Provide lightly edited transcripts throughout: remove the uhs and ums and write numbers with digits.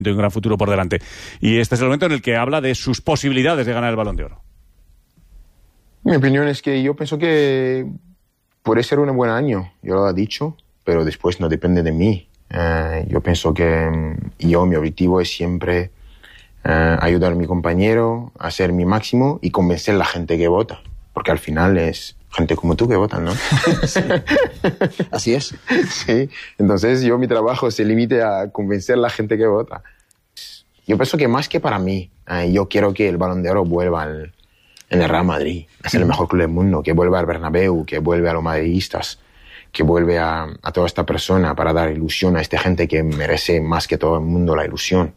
de un gran futuro por delante. Y este es el momento en el que habla de sus posibilidades de ganar el Balón de Oro. Mi opinión es que yo pienso que puede ser un buen año, yo lo he dicho, pero después no depende de mí. Yo pienso que mi objetivo es siempre ayudar a mi compañero, hacer mi máximo y convencer a la gente que vota, porque al final es gente como tú que votan, ¿no? Sí. Así es. Sí, entonces mi trabajo se limite a convencer a la gente que vota. Yo pienso que más que para mí, yo quiero que el Balón de Oro vuelva en el Real Madrid, a ser el mejor club del mundo, que vuelva al Bernabéu, que vuelva a los madridistas, que vuelve a toda esta persona para dar ilusión a esta gente que merece más que todo el mundo la ilusión.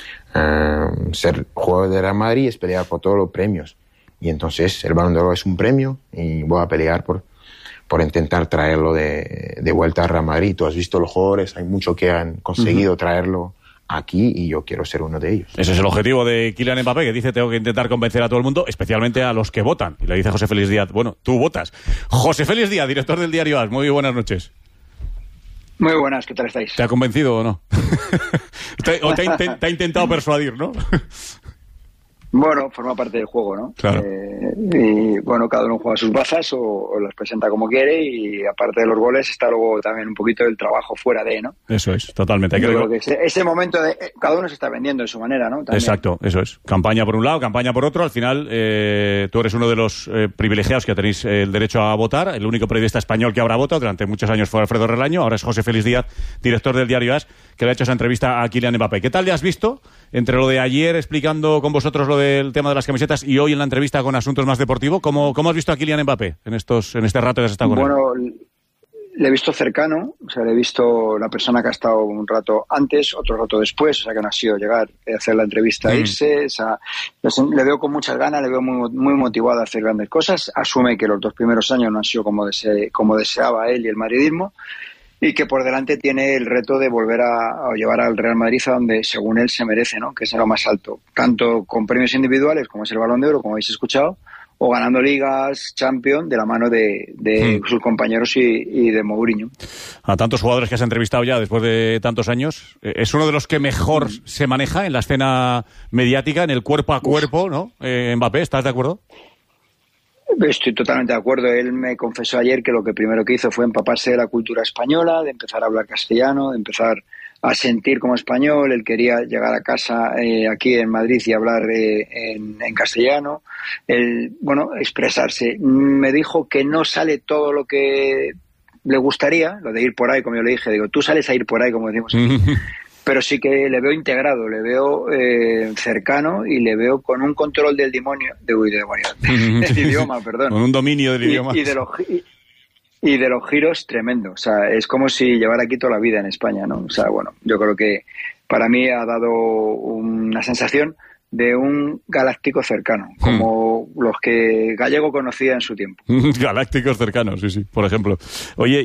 Ser jugador de Real Madrid es pelear por todos los premios. Y entonces el Balón de Oro es un premio y voy a pelear por intentar traerlo de vuelta a Real Madrid. Tú has visto los jugadores, hay muchos que han conseguido traerlo aquí y yo quiero ser uno de ellos. Ese es el objetivo de Kylian Mbappé, que dice tengo que intentar convencer a todo el mundo, especialmente a los que votan. Y le dice José Félix Díaz, bueno, tú votas. José Félix Díaz, director del diario AS, muy buenas noches. Muy buenas, ¿qué tal estáis? ¿Te ha convencido o no? ¿O te ha intentado persuadir, no? Bueno, forma parte del juego, ¿no? Claro. Y bueno, cada uno juega sus bazas o las presenta como quiere y aparte de los goles está luego también un poquito el trabajo fuera de, ¿no? Eso es, totalmente. Yo creo que ese momento de cada uno se está vendiendo de su manera, ¿no? También. Exacto, eso es. Campaña por un lado, campaña por otro. Al final, tú eres uno de los privilegiados que tenéis el derecho a votar. El único periodista español que habrá votado durante muchos años fue Alfredo Relaño. Ahora es José Félix Díaz, director del diario AS, que le ha hecho esa entrevista a Kylian Mbappé. ¿Qué tal le has visto entre lo de ayer explicando con vosotros lo del tema de las camisetas y hoy en la entrevista con Asuntos Más Deportivo? ¿Cómo has visto a Kylian Mbappé en este rato que has estado con él? Bueno, le he visto cercano, o sea, le he visto la persona que ha estado un rato antes, otro rato después, o sea, que no ha sido llegar a hacer la entrevista e irse, o sea, le veo con muchas ganas, le veo muy motivado a hacer grandes cosas, asume que los 2 primeros años no han sido como deseaba él y el madridismo, y que por delante tiene el reto de volver a llevar al Real Madrid a donde según él se merece, ¿no? Que es lo más alto, tanto con premios individuales como es el Balón de Oro, como habéis escuchado, o ganando ligas, Champions, de la mano de sus compañeros y de Mourinho. A tantos jugadores que has entrevistado ya después de tantos años, es uno de los que mejor se maneja en la escena mediática, en el cuerpo a cuerpo, ¿no? Mbappé, ¿estás de acuerdo? Estoy totalmente de acuerdo. Él me confesó ayer que lo que primero que hizo fue empaparse de la cultura española, de empezar a hablar castellano, de empezar a sentir como español. Él quería llegar a casa aquí en Madrid y hablar en castellano. Expresarse. Me dijo que no sale todo lo que le gustaría, lo de ir por ahí, como yo le dije. Digo, tú sales a ir por ahí, como decimos aquí. Pero sí que le veo integrado, le veo cercano y le veo con un control del del idioma, perdón. Con un dominio del idioma. Y de los giros tremendo. O sea, es como si llevara aquí toda la vida en España, ¿no? O sea, bueno, yo creo que para mí ha dado una sensación de un galáctico cercano, como los que Gallego conocía en su tiempo. Galácticos cercanos, sí, por ejemplo. Oye,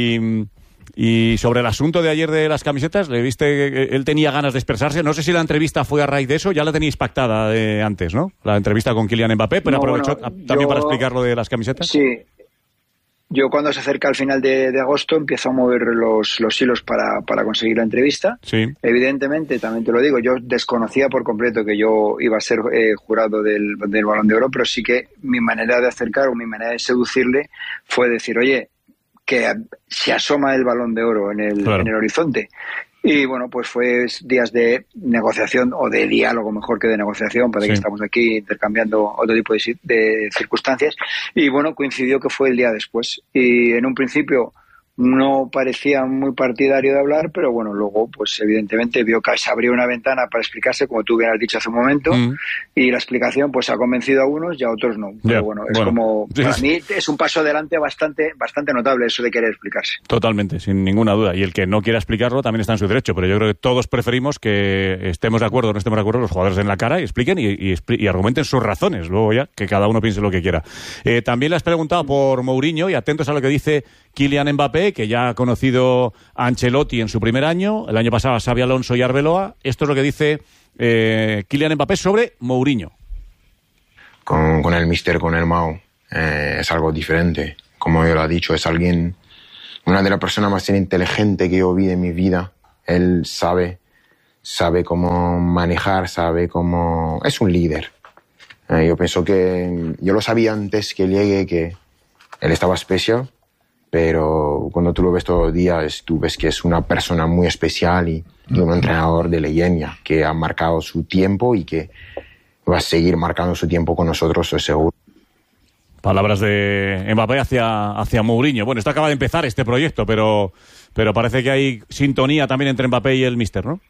y sobre el asunto de ayer de las camisetas, ¿le viste que él tenía ganas de expresarse? No sé si la entrevista fue a raíz de eso, ya la teníais pactada de antes, ¿no? La entrevista con Kylian Mbappé, pero aprovechó también para explicar lo de las camisetas. Sí. Yo cuando se acerca al final de agosto empiezo a mover los hilos para conseguir la entrevista. Sí. Evidentemente, también te lo digo, yo desconocía por completo que yo iba a ser jurado del Balón de Oro, pero sí que mi manera de acercar o mi manera de seducirle fue decir, oye, que se asoma el Balón de Oro en el horizonte. Y bueno, pues fue días de negociación o de diálogo, mejor que de negociación, para que estamos aquí intercambiando otro tipo de circunstancias. Y bueno, coincidió que fue el día después. Y en un principio no parecía muy partidario de hablar, pero bueno, luego pues evidentemente vio que se abrió una ventana para explicarse, como tú bien has dicho hace un momento, y la explicación pues ha convencido a unos y a otros no. Pero bueno, como para mí es un paso adelante bastante notable eso de querer explicarse. Totalmente, sin ninguna duda. Y el que no quiera explicarlo también está en su derecho, pero yo creo que todos preferimos que estemos de acuerdo o no estemos de acuerdo, los jugadores den la cara y expliquen y argumenten sus razones, luego ya que cada uno piense lo que quiera. También le has preguntado por Mourinho y atentos a lo que dice Kylian Mbappé, que ya ha conocido a Ancelotti en su primer año, el año pasado a Xabi Alonso y Arbeloa. Esto es lo que dice Kylian Mbappé sobre Mourinho. Con el míster, con el Mau, es algo diferente. Como yo lo he dicho, es una de las personas más inteligentes que yo vi en mi vida. Él sabe sabe cómo manejar, es un líder. Yo pienso que yo lo sabía antes que llegue, que él estaba especial, pero cuando tú lo ves todos los días, tú ves que es una persona muy especial y un entrenador de leyenda que ha marcado su tiempo y que va a seguir marcando su tiempo con nosotros, estoy seguro. Palabras de Mbappé hacia Mourinho. Bueno, esto acaba de empezar, este proyecto, pero parece que hay sintonía también entre Mbappé y el míster, ¿no?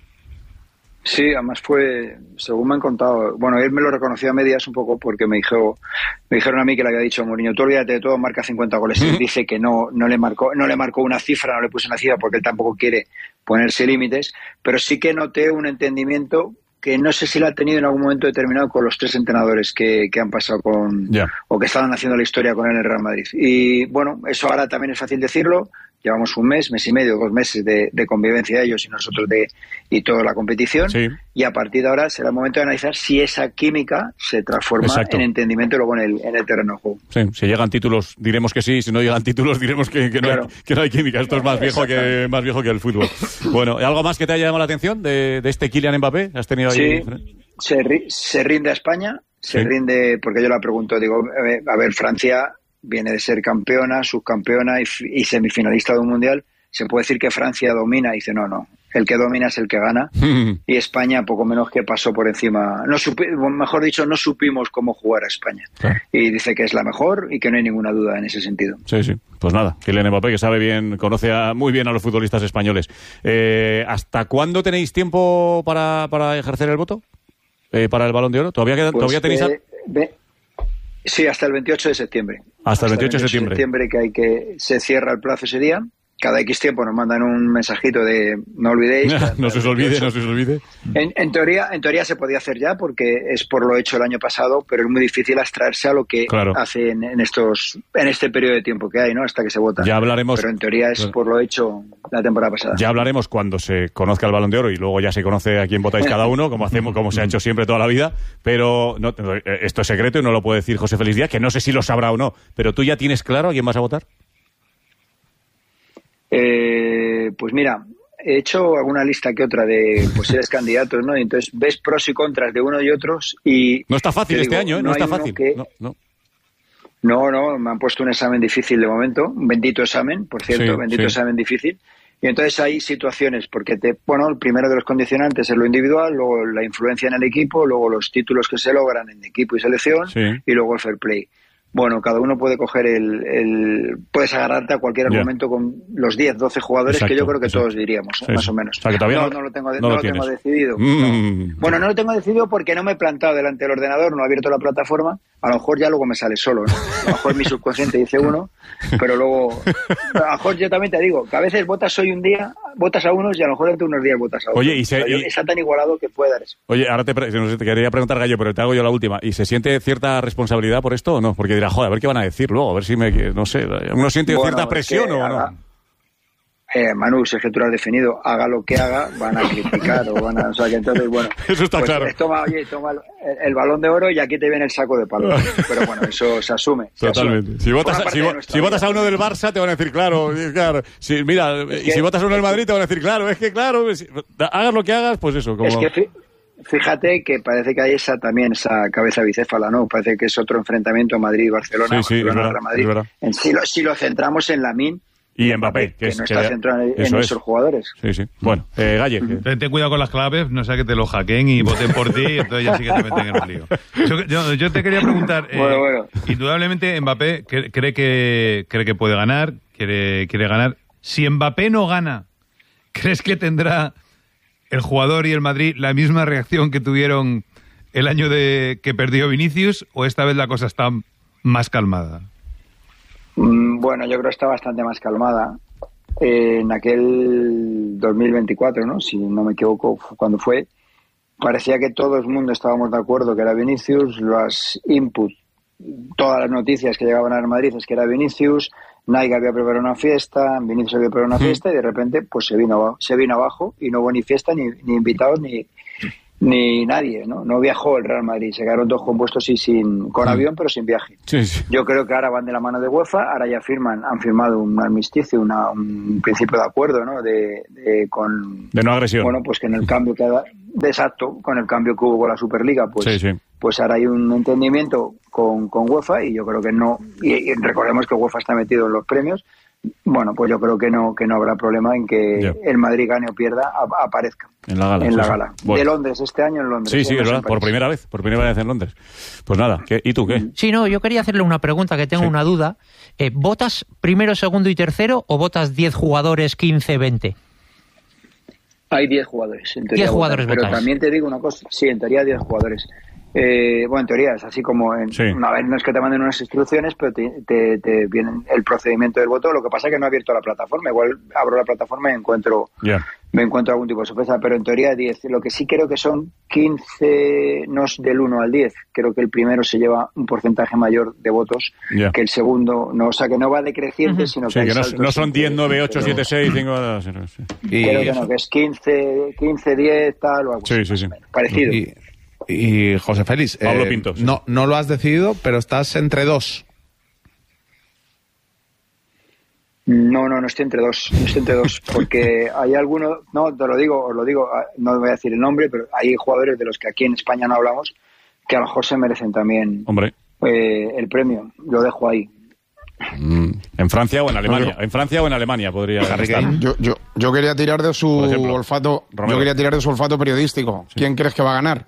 Sí, además fue, según me han contado, bueno, él me lo reconoció a medias un poco porque me dijeron a mí que le había dicho Mourinho, tú olvídate de todo, marca 50 goles. Él dice que no le marcó una cifra, no le puso una cifra porque él tampoco quiere ponerse límites, pero sí que noté un entendimiento que no sé si lo ha tenido en algún momento determinado con los 3 entrenadores que han pasado o que estaban haciendo la historia con él en el Real Madrid. Y bueno, eso ahora también es fácil decirlo. Llevamos un mes y medio, 2 meses de convivencia de ellos y nosotros y toda la competición. Sí. Y a partir de ahora será el momento de analizar si esa química se transforma en entendimiento luego en el terreno de juego. Sí, si llegan títulos diremos que sí, si no llegan títulos diremos que no hay química. Esto es más viejo que el fútbol. Bueno, ¿algo más que te haya llamado la atención de este Kylian Mbappé? ¿Has tenido ahí? Sí, se rinde a España, rinde porque yo la pregunto, digo, a ver, Francia viene de ser campeona, subcampeona y semifinalista de un mundial. Se puede decir que Francia domina. Y dice, no, el que domina es el que gana. Y España poco menos que pasó por encima. No supimos cómo jugar a España. Y dice que es la mejor y que no hay ninguna duda en ese sentido. Sí. Pues nada, Kylian Mbappé, que sabe bien, conoce muy bien a los futbolistas españoles. ¿Hasta cuándo tenéis tiempo para ejercer el voto? ¿Para el Balón de Oro? ¿Todavía tenéis...? Sí, hasta el 28 de septiembre. Hasta el 28 de septiembre. Que se cierra el plazo ese día. Cada X tiempo nos mandan un mensajito de no olvidéis. No se os olvide. En teoría se podía hacer ya porque es por lo hecho el año pasado, pero es muy difícil abstraerse a lo que hace en este periodo de tiempo que hay, ¿no? Hasta que se vota. Ya hablaremos. Pero en teoría es por lo hecho la temporada pasada. Ya hablaremos cuando se conozca el Balón de Oro y luego ya se conoce a quién votáis cada uno, como se ha hecho siempre toda la vida. Pero esto es secreto y no lo puede decir José Félix Díaz, que no sé si lo sabrá o no. Pero tú ya tienes claro a quién vas a votar. Pues mira, he hecho alguna lista que otra de posibles candidatos, ¿no? Y entonces ves pros y contras de uno y otros y... No está fácil este año, ¿eh? No está fácil. No, me han puesto un examen difícil de momento, un bendito examen, por cierto, examen difícil. Y entonces hay situaciones, porque el primero de los condicionantes es lo individual, luego la influencia en el equipo, luego los títulos que se logran en equipo y selección, y luego el fair play. Bueno, cada uno puede coger puedes agarrarte a cualquier argumento con los 10, 12 jugadores que yo creo que todos diríamos, más o menos. O sea, que todavía no lo tengo decidido. No. Bueno, no lo tengo decidido porque no me he plantado delante del ordenador, no he abierto la plataforma. A lo mejor ya luego me sale solo, ¿no? A lo mejor mi subconsciente dice uno, pero luego... A lo mejor yo también te digo que a veces votas hoy un día, votas a unos y a lo mejor dentro de unos días votas a otros. Oye, está tan igualado que puede dar eso. Oye, ahora te quería preguntar, Gallo, pero te hago yo la última. ¿Y se siente cierta responsabilidad por esto o no? Porque dirá, joder, a ver qué van a decir luego, a ver si no sé, ¿uno siente cierta presión o no? Manu, si es que tú lo has definido, haga lo que haga, van a criticar o sea que entonces, bueno, eso está claro. Toma el Balón de Oro y aquí te viene el saco de palo. Pero bueno, eso se asume. Totalmente. Si votas a uno del Barça te van a decir claro. Si votas a uno del Madrid te van a decir claro, hagas lo que hagas, pues eso. Como... Es que fíjate que parece que hay esa cabeza bicéfala, ¿no? Parece que es otro enfrentamiento Madrid-Barcelona, Barcelona-Madrid. Si lo centramos en Lamine y Mbappé, que no está centrado en esos jugadores. Sí. Bueno, Galle. Ten cuidado con las claves, no sea que te lo hackeen y voten por ti, y entonces ya sí que te meten en un lío. Yo te quería preguntar, bueno. Indudablemente Mbappé cree que puede ganar, quiere ganar. Si Mbappé no gana, ¿crees que tendrá el jugador y el Madrid la misma reacción que tuvieron el año que perdió Vinicius, o esta vez la cosa está más calmada? Bueno, yo creo que está bastante más calmada. En aquel 2024, ¿no? Si no me equivoco, cuando fue, parecía que todo el mundo estábamos de acuerdo que era Vinicius. Los inputs, todas las noticias que llegaban al Madrid es que era Vinicius. Nike había preparado una fiesta, Vinicius había preparado una fiesta y de repente pues se vino abajo y no hubo ni fiesta, ni invitados, ni nadie, ¿no? No viajó el Real Madrid, se quedaron todos compuestos con avión, pero sin viaje. Sí, sí. Yo creo que ahora van de la mano de UEFA, ahora ya han firmado un armisticio, un principio de acuerdo, ¿no? De no agresión. Bueno, pues que en el cambio con el cambio que hubo con la Superliga, pues, sí. Pues ahora hay un entendimiento con UEFA, y yo creo que no, y recordemos que UEFA está metido en los premios. Bueno, pues yo creo que no habrá problema en que el Madrid gane o pierda, aparezca en la gala. Bueno. De Londres, este año en Londres. Sí, es verdad, por primera vez en Londres. Pues nada, ¿y tú qué? Sí, no, yo quería hacerle una pregunta, que tengo una duda. ¿Votas primero, segundo y tercero o votas 10 jugadores, 15, 20? Hay 10 jugadores, en teoría. 10 jugadores votan, pero votáis. también te digo una cosa, sí, en teoría 10 jugadores. Bueno, en teoría es así como una vez no es que te manden unas instrucciones, pero te viene el procedimiento del voto. Lo que pasa es que no he abierto la plataforma. Igual abro la plataforma y me encuentro algún tipo de sorpresa, pero en teoría 10. Lo que sí creo que son 15, no es del 1 al 10. Creo que el primero se lleva un porcentaje mayor de votos que el segundo. No, o sea, que no va decreciente, sino que, no son 10, 9, 8, 7, 6, 5... Creo que no, que es 15, 10, tal o algo así. Parecido. Y José Félix, Pablo Pinto, no lo has decidido, pero estás entre dos. No estoy entre dos, porque hay algunos, os lo digo, no voy a decir el nombre, pero hay jugadores de los que aquí en España no hablamos, que a lo mejor se merecen también el premio. Lo dejo ahí. En Francia o en Alemania. En Francia o en Alemania podría estar. Yo quería tirar de su olfato. Romero. Yo quería tirar de su olfato periodístico. Sí. ¿Quién crees que va a ganar?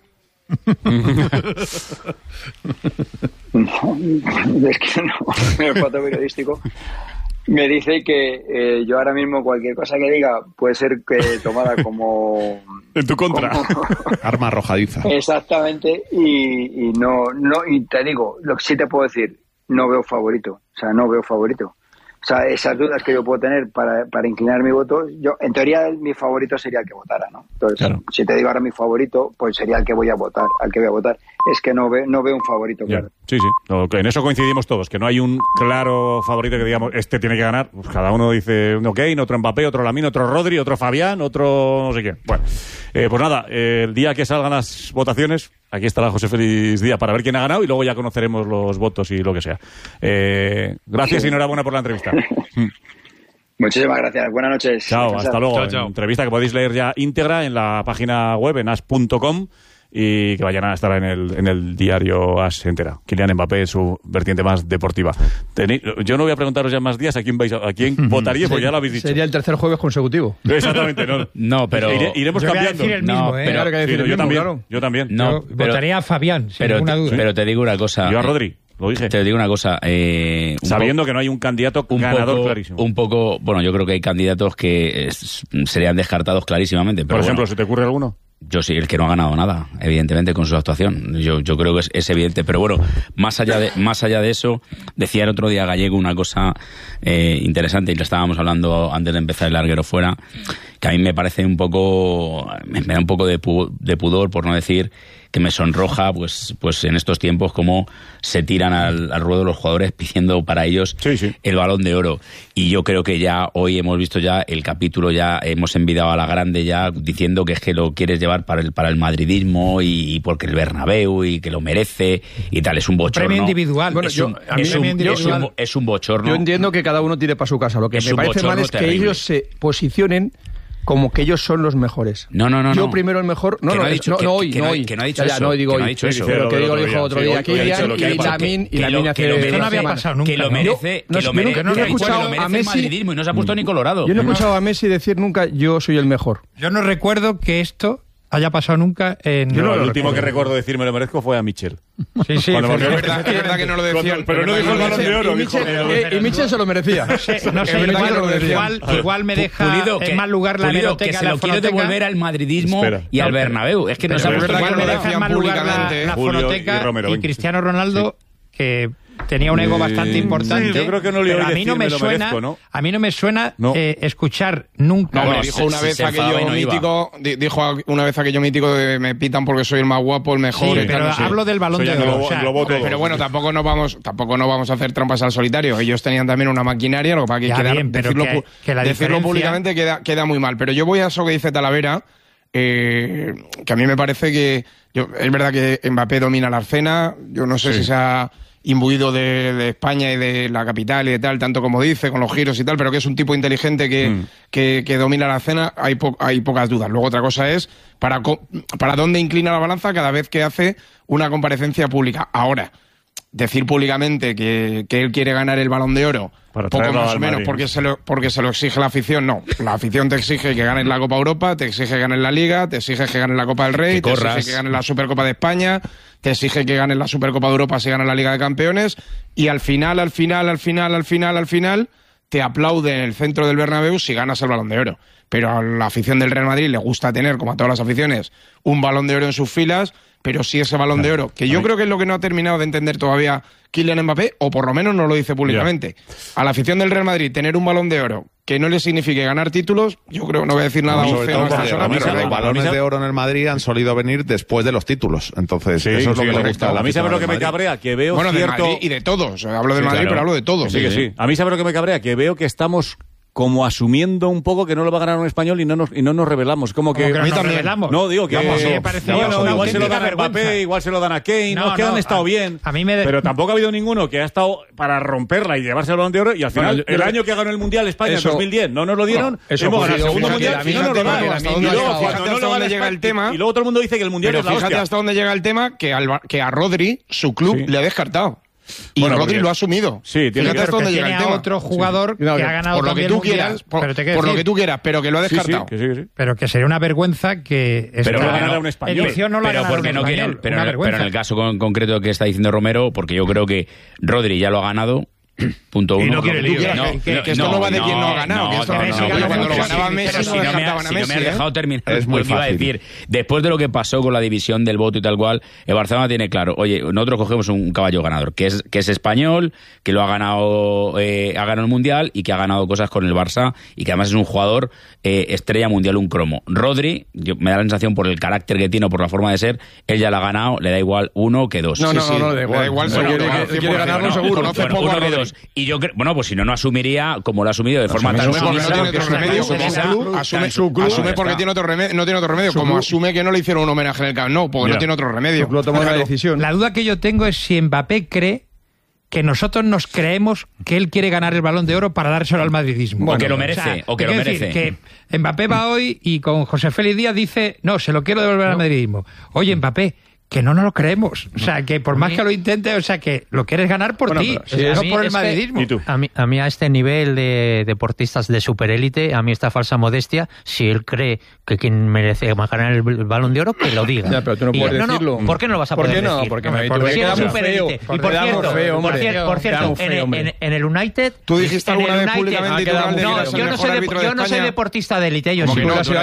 Es que no, mi olfato periodístico me dice que yo ahora mismo cualquier cosa que diga puede ser tomada como en tu contra, arma arrojadiza. Exactamente, y y te digo, lo que sí te puedo decir, no veo favorito. O sea, esas dudas que yo puedo tener para inclinar mi voto, yo en teoría mi favorito sería el que votara, ¿no? Entonces, si te digo ahora mi favorito, pues sería el que voy a votar, Es que no veo un favorito, claro. Sí. En eso coincidimos todos, que no hay un claro favorito que digamos, este tiene que ganar. Pues cada uno dice uno Kane, otro Mbappé, otro Lamine, otro Rodri, otro Fabián, otro no sé qué. Bueno, pues nada, el día que salgan las votaciones, aquí estará José Félix Díaz para ver quién ha ganado y luego ya conoceremos los votos y lo que sea. Gracias y enhorabuena por la entrevista. Muchísimas gracias. Buenas noches. Chao, hasta luego. Chao. Entrevista que podéis leer ya íntegra en la página web, en as.com, y que vayan a estar en el diario As entera. Kylian Mbappé, su vertiente más deportiva. Yo no voy a preguntaros ya más días a quién votaríais, porque ya lo habéis dicho. Sería el tercer jueves consecutivo. Exactamente, no, pero iremos cambiando. Yo también. No, votaría a Fabián, sin ninguna duda. Pero te digo una cosa. Yo a Rodri. Lo dije. Te digo una cosa. Sabiendo que no hay un candidato ganador clarísimo. Bueno, yo creo que hay candidatos que serían descartados clarísimamente. Pero por ejemplo, ¿se te ocurre alguno? Yo sí, el que no ha ganado nada, evidentemente, con su actuación. Yo creo que es evidente. Pero bueno, más allá de eso, decía el otro día Gallego una cosa interesante, y lo estábamos hablando antes de empezar el larguero fuera, que a mí me parece me da un poco de pudor, por no decir que me sonroja, pues en estos tiempos como se tiran al ruedo los jugadores pidiendo para ellos el Balón de Oro. Y yo creo que ya hoy hemos visto ya el capítulo, ya hemos envidiado a la grande ya diciendo que es que lo quieres llevar para el madridismo y porque el Bernabéu y que lo merece y tal. Es un bochorno. Premio individual. Bueno, es un bochorno. Yo entiendo que cada uno tire para su casa. Lo que me parece mal es que ellos se posicionen como que ellos son los mejores. No. Yo primero el mejor. No hoy. Que no ha dicho eso. Digo hoy. Pero que dijo otro día. Aquí y Lamine hace... Esto no había pasado nunca. Que lo merece. Yo no he escuchado a Messi y no se ha puesto ni colorado. Yo no he escuchado a Messi decir nunca yo soy el mejor. Yo no recuerdo que esto haya pasado nunca en... Yo el último que recuerdo decir me lo merezco fue a Michel. Sí, es verdad que no lo decía. Pero no dijo el Balón de Oro. Y Michel se lo merecía. No sé, igual me deja en mal lugar la hemeroteca. Que se lo quiere devolver al madridismo y al Bernabéu. Es que no se ha puesto igual me deja en mal lugar la fonoteca y Cristiano Ronaldo, que tenía un ego bastante importante. Yo creo que no le pero a mí no me suena, a mí no me suena escuchar nunca. No, dijo una vez aquello mítico de me pitan porque soy el más guapo, el mejor. Sí, pero hablo del Balón de Oro. Pero bueno, tampoco no vamos a hacer trampas al solitario. Ellos tenían también una maquinaria, lo que pasa es que decirlo públicamente queda muy mal. Pero yo voy a eso que dice Talavera. que a mí me parece que... es verdad que Mbappé domina la escena, yo no sé si se ha imbuido de España y de la capital y de tal, tanto como dice, con los giros y tal, pero que es un tipo inteligente que domina la escena, hay pocas dudas. Luego otra cosa es para dónde inclina la balanza cada vez que hace una comparecencia pública. Ahora, decir públicamente que él quiere ganar el Balón de Oro, poco más o menos, porque se lo exige la afición, no. La afición te exige que ganes la Copa Europa, te exige que ganes la Liga, te exige que ganes la Copa del Rey, te exige que ganes la Supercopa de España, te exige que ganes la Supercopa de Europa si ganas la Liga de Campeones, y al final, te aplaude en el centro del Bernabéu si ganas el Balón de Oro. Pero a la afición del Real Madrid le gusta tener, como a todas las aficiones, un Balón de Oro en sus filas, pero sí ese Balón de Oro, que yo creo que es lo que no ha terminado de entender todavía Kylian Mbappé, o por lo menos no lo dice públicamente. A la afición del Real Madrid tener un Balón de Oro que no le signifique ganar títulos, yo creo que no voy a decir nada feo. Los balones de oro en el Madrid han solido venir después de los títulos. Entonces, eso es lo que le gusta. A mí sabe lo que me cabrea, que veo cierto... de Madrid y de todos. Hablo del Madrid, pero hablo de todos. Sí. A mí sabe lo que me cabrea, que veo que estamos como asumiendo un poco que no lo va a ganar un español y no nos revelamos. Como que a mí también revelamos. No, digo que igual se lo dan a Mbappé, igual se lo dan a Kane, no, es que han estado bien. Pero tampoco ha habido ninguno que ha estado para romperla y llevarse el Balón de Oro, y al final, el año que ganó el Mundial España en 2010 no nos lo dieron, hemos ganado el segundo Mundial y no nos lo dan. Y luego todo el mundo dice que el Mundial es la hostia. Fíjate hasta dónde llega el tema, que a Rodri, su club, le ha descartado. Y Rodri lo ha asumido. Sí, tiene otro jugador que ha ganado por lo que tú quieras, por lo que tú quieras, pero que lo ha descartado. Sí. Pero que sería una vergüenza que pero no ganara un español. Pero en el caso concreto que está diciendo Romero, porque yo creo que Rodri ya lo ha ganado. Punto uno. Y no quiere lío. Que esto no va de quién no ha ganado. Cuando lo ganaba Messi no descartaban a Messi. Si no me has dejado terminar, es muy fácil. Iba a decir, después de lo que pasó con la división del voto y tal cual, el Barcelona tiene claro, oye, nosotros cogemos un caballo ganador, que es español, que lo ha ganado el Mundial y que ha ganado cosas con el Barça y que además es un jugador estrella mundial, un cromo. Rodri, me da la sensación por el carácter que tiene o por la forma de ser, él ya lo ha ganado, le da igual uno que dos. No, le da igual. Quiere ganarlo seguro, no hace poco a Rodri. Y yo creo, pues si no asumiría como lo ha asumido de forma tan sumisa. Asume porque no tiene otro remedio. Como asume que no le hicieron un homenaje en el Camp Nou, porque no tiene otro remedio. La decisión. La duda que yo tengo es si Mbappé cree que nosotros nos creemos que él quiere ganar el Balón de Oro para dárselo al madridismo. O que lo merece. O que lo merece. Decir, que Mbappé va hoy y con José Félix Díaz dice, no, se lo quiero devolver al madridismo. Oye, Mbappé, que no nos lo creemos. O sea, que por más que lo intente, o sea, que lo quieres ganar por ti, no por el madridismo. ¿Y tú? A mí a este nivel de deportistas de superélite, a mí esta falsa modestia, si él cree que quien merece ganar el Balón de Oro, que lo diga. Ya, pero tú no puedes decirlo. ¿Por qué no lo vas a poder decir? Porque si eres superélite. Y por cierto, en el United... ¿Tú dijiste alguna vez públicamente yo no soy deportista de élite. Yo sí.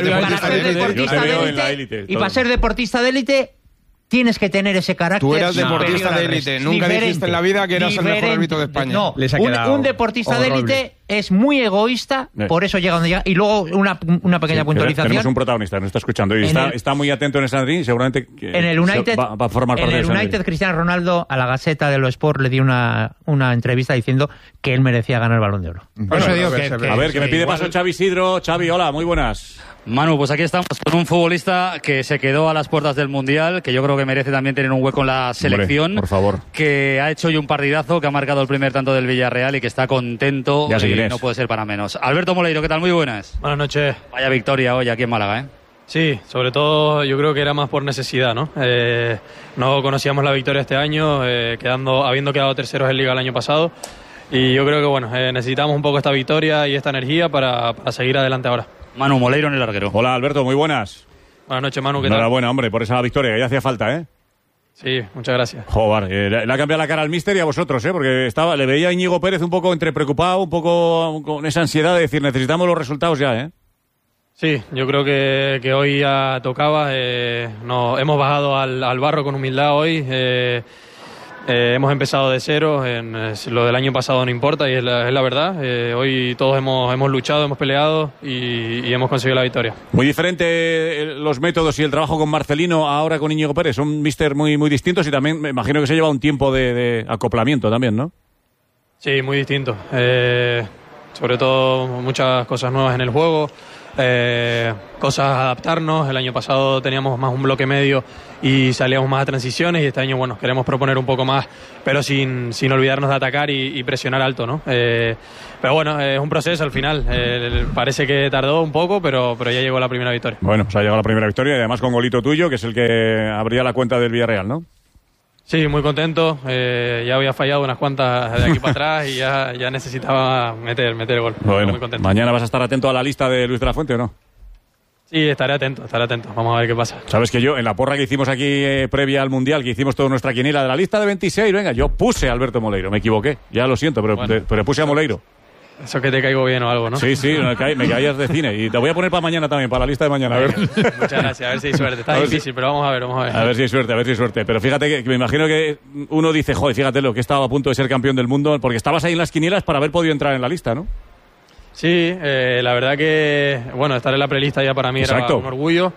Y para ser deportista de élite tienes que tener ese carácter. Tú eras deportista de élite. Nunca dijiste en la vida que eras el mejor árbitro de España. No, un deportista de élite es muy egoísta, por eso llega donde llega. Y luego una pequeña puntualización. Tenemos un protagonista que nos está escuchando y está muy atento en ese Madrid y seguramente en el United, va a formar parte de el United, Cristiano Ronaldo a la Gaceta de los Sport le dio una entrevista diciendo que él merecía ganar el Balón de Oro. Por eso digo a ver, que me pide paso Xavi Isidro. Xavi, hola, muy buenas. Manu, pues aquí estamos con un futbolista que se quedó a las puertas del Mundial, que yo creo que merece también tener un hueco en la selección. Hombre, por favor. Que ha hecho hoy un partidazo, que ha marcado el primer tanto del Villarreal y que está contento. No puede ser para menos. Alberto Moleiro, ¿qué tal? Muy buenas. Buenas noches. Vaya victoria hoy aquí en Málaga, ¿eh? Sí, sobre todo yo creo que era más por necesidad, ¿no? No conocíamos la victoria este año, habiendo quedado terceros en Liga el año pasado. Y yo creo que, bueno, necesitamos un poco esta victoria y esta energía para seguir adelante ahora. Manu Moleiro en el larguero. Hola, Alberto, muy buenas. Buenas noches, Manu, ¿qué tal? Enhorabuena, hombre, por esa victoria, que ya hacía falta, ¿eh? Sí, muchas gracias. Joder, le ha cambiado la cara al míster y a vosotros, ¿eh? Porque le veía a Íñigo Pérez un poco entre preocupado, un poco con esa ansiedad de decir, necesitamos los resultados ya, ¿eh? Sí, yo creo que hoy ya tocaba. Hemos bajado al barro con humildad hoy. Hemos empezado de cero, lo del año pasado no importa y es la verdad. Hoy todos hemos luchado, hemos peleado y hemos conseguido la victoria. Muy diferente los métodos y el trabajo con Marcelino ahora con Íñigo Pérez, son míster muy, muy distintos y también me imagino que se lleva un tiempo de acoplamiento también, ¿no? Sí, muy distinto. Sobre todo muchas cosas nuevas en el juego. cosas a adaptarnos. El año pasado teníamos más un bloque medio y salíamos más a transiciones, y este año, bueno, queremos proponer un poco más, pero sin olvidarnos de atacar y presionar alto, ¿no? Pero bueno, es un proceso al final. Parece que tardó un poco, pero ya llegó la primera victoria. Bueno, pues ha llegado la primera victoria, y además con golito tuyo, que es el que abría la cuenta del Villarreal, ¿no? Sí, muy contento. Ya había fallado unas cuantas de aquí para atrás y ya necesitaba meter gol. Bueno, muy contento. ¿Mañana vas a estar atento a la lista de Luis de la Fuente o no? Sí, estaré atento. Vamos a ver qué pasa. Sabes que yo, en la porra que hicimos aquí previa al Mundial, que hicimos toda nuestra quiniela de la lista de 26, venga, yo puse a Alberto Moleiro, me equivoqué, ya lo siento, pero puse a Moleiro. Eso que te caigo bien o algo, ¿no? Sí, me caías de cine. Y te voy a poner para mañana también, para la lista de mañana. A ver. Muchas gracias, a ver si hay suerte. Está difícil, pero vamos a ver. A ver si hay suerte. Pero fíjate que me imagino que uno dice, joder, fíjate lo que estaba a punto de ser campeón del mundo, porque estabas ahí en las quinielas para haber podido entrar en la lista, ¿no? Sí, la verdad que, bueno, estar en la prelista ya para mí era un orgullo.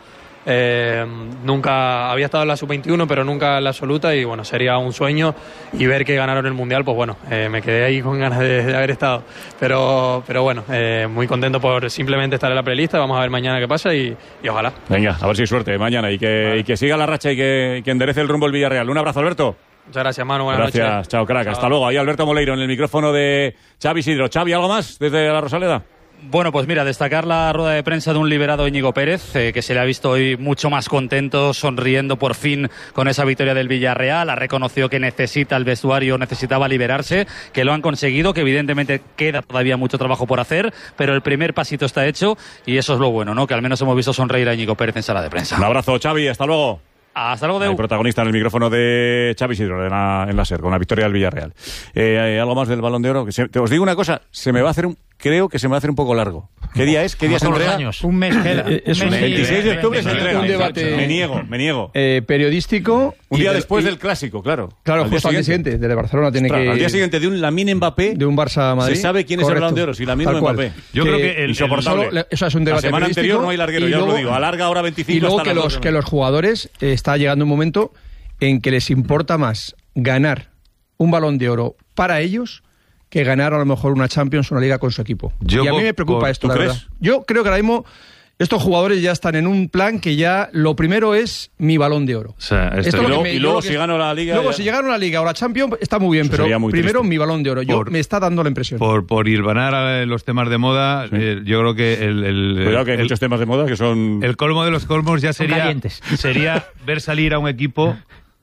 Nunca había estado en la sub-21, pero nunca en la absoluta, y bueno, sería un sueño, y ver que ganaron el Mundial, pues bueno, me quedé ahí con ganas de haber estado, pero bueno, muy contento por simplemente estar en la prelista. Vamos a ver mañana qué pasa y ojalá. Venga, a ver si hay suerte mañana y que siga la racha y que enderece el rumbo el Villarreal. Un abrazo, Alberto. Muchas gracias, Manu. Buenas noches. Gracias, chao, crack. Hasta luego. Ahí Alberto Moleiro en el micrófono de Xavi Isidro. Xavi, ¿algo más desde la Rosaleda? Bueno, pues mira, destacar la rueda de prensa de un liberado Íñigo Pérez, que se le ha visto hoy mucho más contento, sonriendo por fin con esa victoria del Villarreal. Ha reconocido que necesita el vestuario, necesitaba liberarse, que lo han conseguido, que evidentemente queda todavía mucho trabajo por hacer, pero el primer pasito está hecho, y eso es lo bueno, ¿no? Que al menos hemos visto sonreír a Íñigo Pérez en sala de prensa. Un abrazo, Xavi, hasta luego. Hasta luego, El protagonista en el micrófono de Xavi Isidro en la SER, con la victoria del Villarreal. ¿Algo más del Balón de Oro? Os digo una cosa, creo que se me va a hacer un poco largo. ¿Qué día es? ¿Qué día se entrega? Un mes queda. Es un 26 de octubre se entrega. Un debate Me niego. Periodístico. Un día después del Clásico, claro. Claro, justo al día siguiente. Desde Barcelona tiene que... Al día siguiente de un Lamine Mbappé. De un Barça Madrid. Se sabe quién es el Balón de Oro, si Lamine o Mbappé. Yo creo que insoportable. Eso es un debate. La semana anterior no hay larguero, ya os lo digo. Alarga ahora 25. Y luego que los jugadores está llegando un momento en que les importa más ganar un Balón de Oro para ellos que ganar a lo mejor una Champions o una Liga con su equipo. Y a mí me preocupa esto, la verdad. Yo creo que ahora mismo estos jugadores ya están en un plan que ya lo primero es mi Balón de Oro. O sea, y luego si gano la Liga... Luego si llegaron a la Liga o la Champions está muy bien, pero primero triste. Mi Balón de Oro. Me está dando la impresión. Por hilvanar los temas de moda, yo creo que Cuidado que hay muchos temas de moda que son... El colmo de los colmos ya sería ver salir a un equipo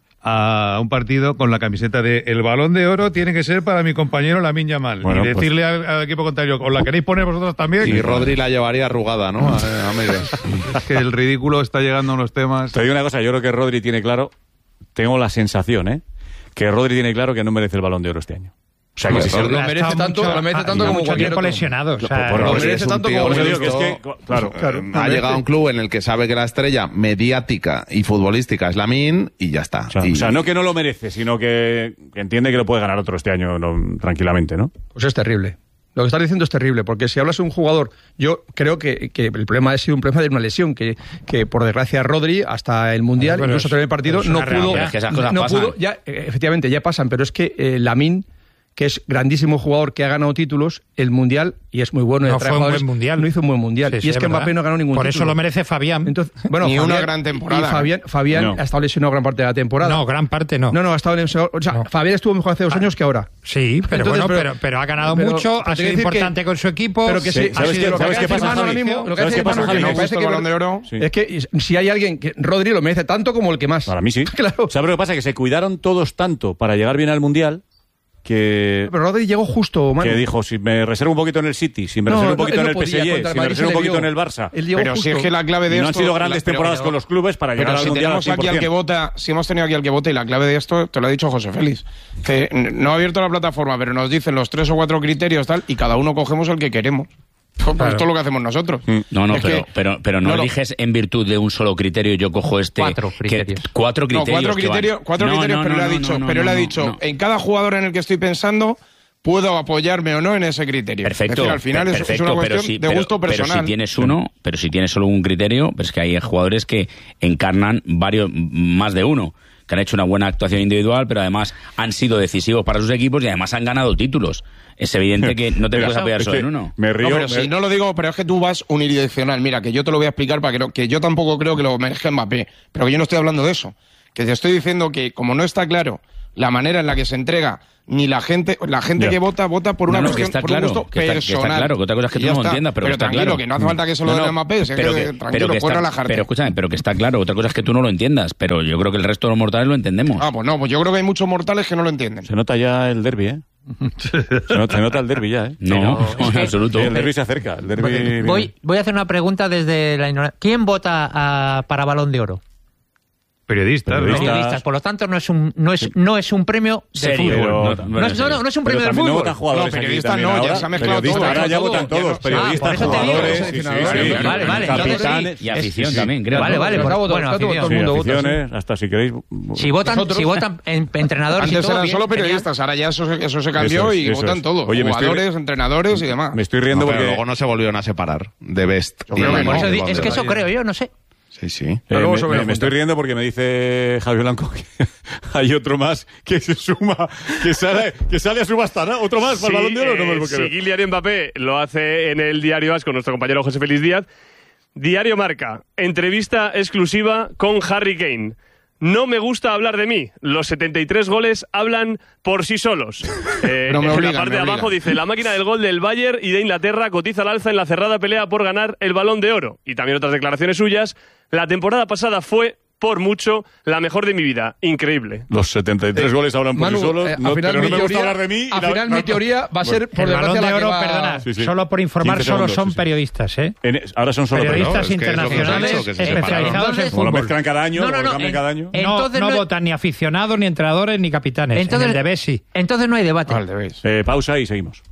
a un partido con la camiseta de el Balón de Oro tiene que ser para mi compañero Lamine Yamal, y decirle al equipo contrario, ¿os la queréis poner vosotros también? Y Rodri la llevaría arrugada, ¿no? A medias. Es que el ridículo está llegando a los temas. Te digo una cosa, yo creo que Rodri tiene claro, tengo la sensación, que Rodri tiene claro que no merece el Balón de Oro este año. O sea, que si lo merece tanto como cualquier otro. Lesionado. O sea, lo merece tanto como cualquier otro. Claro, ha llegado a un club en el que sabe que la estrella mediática y futbolística es Lamine y ya está. O sea, no que no lo merece, sino que entiende que lo puede ganar otro este año tranquilamente, ¿no? Pues es terrible. Lo que estás diciendo es terrible, porque si hablas de un jugador, yo creo que el problema ha sido un problema de una lesión, que por desgracia Rodri, hasta el Mundial, incluso hasta el partido, no pudo, ya, efectivamente, ya pasan, pero es que Lamine, que es grandísimo jugador, que ha ganado títulos, el Mundial, y es muy bueno. No fue un buen Mundial. No hizo un buen Mundial. Sí, y es que Mbappé no ganó ningún título. Por eso lo merece Fabián. Entonces, bueno, Ni Fabián, una gran temporada. Y Fabián ha estado lesionado gran parte de la temporada. No, gran parte no. No, ha estado lesionado. O sea, no. Fabián estuvo mejor hace 2 años que ahora. Sí, pero entonces, pero ha ganado mucho, ha sido importante con su equipo. Pero que ¿Sabes qué pasa, Javi? Lo que hace Balón de Oro es que si hay alguien que Rodri lo merece tanto como el que más. Para mí sí. Claro. ¿Sabes lo que pasa? Que se cuidaron todos tanto para llegar bien al Mundial pero Rodri llegó justo, Manu. Que dijo, si me reservo un poquito en el City, si me reservo un poquito en el PSG, si me reservo un poquito en el Barça. Pero si es que la clave de esto... No han sido grandes temporadas con los clubes para llegar al Mundial al 100%. Si hemos tenido aquí al que vota, y la clave de esto, te lo ha dicho José Félix, que no ha abierto la plataforma, pero nos dicen los 3 o 4 criterios tal, y cada uno cogemos el que queremos. Pues esto es lo que hacemos nosotros. Pero no eliges en virtud de un solo criterio. Yo cojo 4 criterios. 4 criterios. Cuatro criterios, pero él ha dicho, en cada jugador en el que estoy pensando, puedo apoyarme o no en ese criterio. Perfecto. Es decir, al final es una cuestión de gusto personal. Pero si tienes solo un criterio, pues que hay jugadores que encarnan más de uno, que han hecho una buena actuación individual, pero además han sido decisivos para sus equipos y además han ganado títulos. Es evidente que no te puedes apoyar solo en uno. No lo digo, pero es que tú vas unidireccional. Mira, que yo te lo voy a explicar para que yo tampoco creo que lo merezca Mbappé, pero que yo no estoy hablando de eso. Que te estoy diciendo que como no está claro la manera en la que se entrega, ni la gente que vota por una cuestión, por un gusto personal. Que está claro, que otra cosa es que tú no lo entiendas, pero está tranquilo, claro. Que no hace falta que se lo den a Mbappé, pero escúchame, pero que está claro, otra cosa es que tú no lo entiendas, pero yo creo que el resto de los mortales lo entendemos. Pues no, pues yo creo que hay muchos mortales que no lo entienden. Se nota ya el derbi, ¿eh? Se nota el derbi ya, ¿eh? No, en absoluto. Sí, el derbi se acerca. El derbi voy a hacer una pregunta desde la ignorancia. ¿Quién vota para Balón de Oro? Periodistas, por lo tanto no es un premio de fútbol. No es un premio de fútbol. No, periodistas no, ya se ha mezclado todo. Ahora ya votan todos, periodistas, jugadores, vale, capitanes y afición también, creo. Vale, bueno, aficiones, hasta si queréis. Si votan entrenadores y todo. Antes eran solo periodistas, ahora ya eso se cambió y votan todos. Jugadores, entrenadores y demás. Me estoy riendo porque luego no se volvieron a separar de Best. Es que eso creo yo, no sé. Sí. Me estoy riendo porque me dice Javi Blanco que hay otro más que se suma, que sale a subasta, ¿no? ¿Otro más para el Balón de Oro? No me lo puedo creer. Kylian Mbappé lo hace en el Diario AS con nuestro compañero José Félix Díaz. Diario Marca, entrevista exclusiva con Harry Kane. No me gusta hablar de mí. Los 73 goles hablan por sí solos. En la parte de abajo dice: la máquina del gol del Bayern y de Inglaterra cotiza al alza en la cerrada pelea por ganar el Balón de Oro. Y también otras declaraciones suyas. La temporada pasada fue, por mucho, la mejor de mi vida. Increíble. Los 73 goles hablan por sí solos. Pero no me gusta hablar de mí. Al final mi teoría va a ser, por desgracia, la que va... Perdona, solo por informar, solo son periodistas, ¿eh? Ahora son solo periodistas internacionales especializados en fútbol. Lo mezclan cada año, lo cambian cada año. No votan ni aficionados, ni entrenadores, ni capitanes. En el de Bessi. Entonces no hay debate. Pausa y seguimos.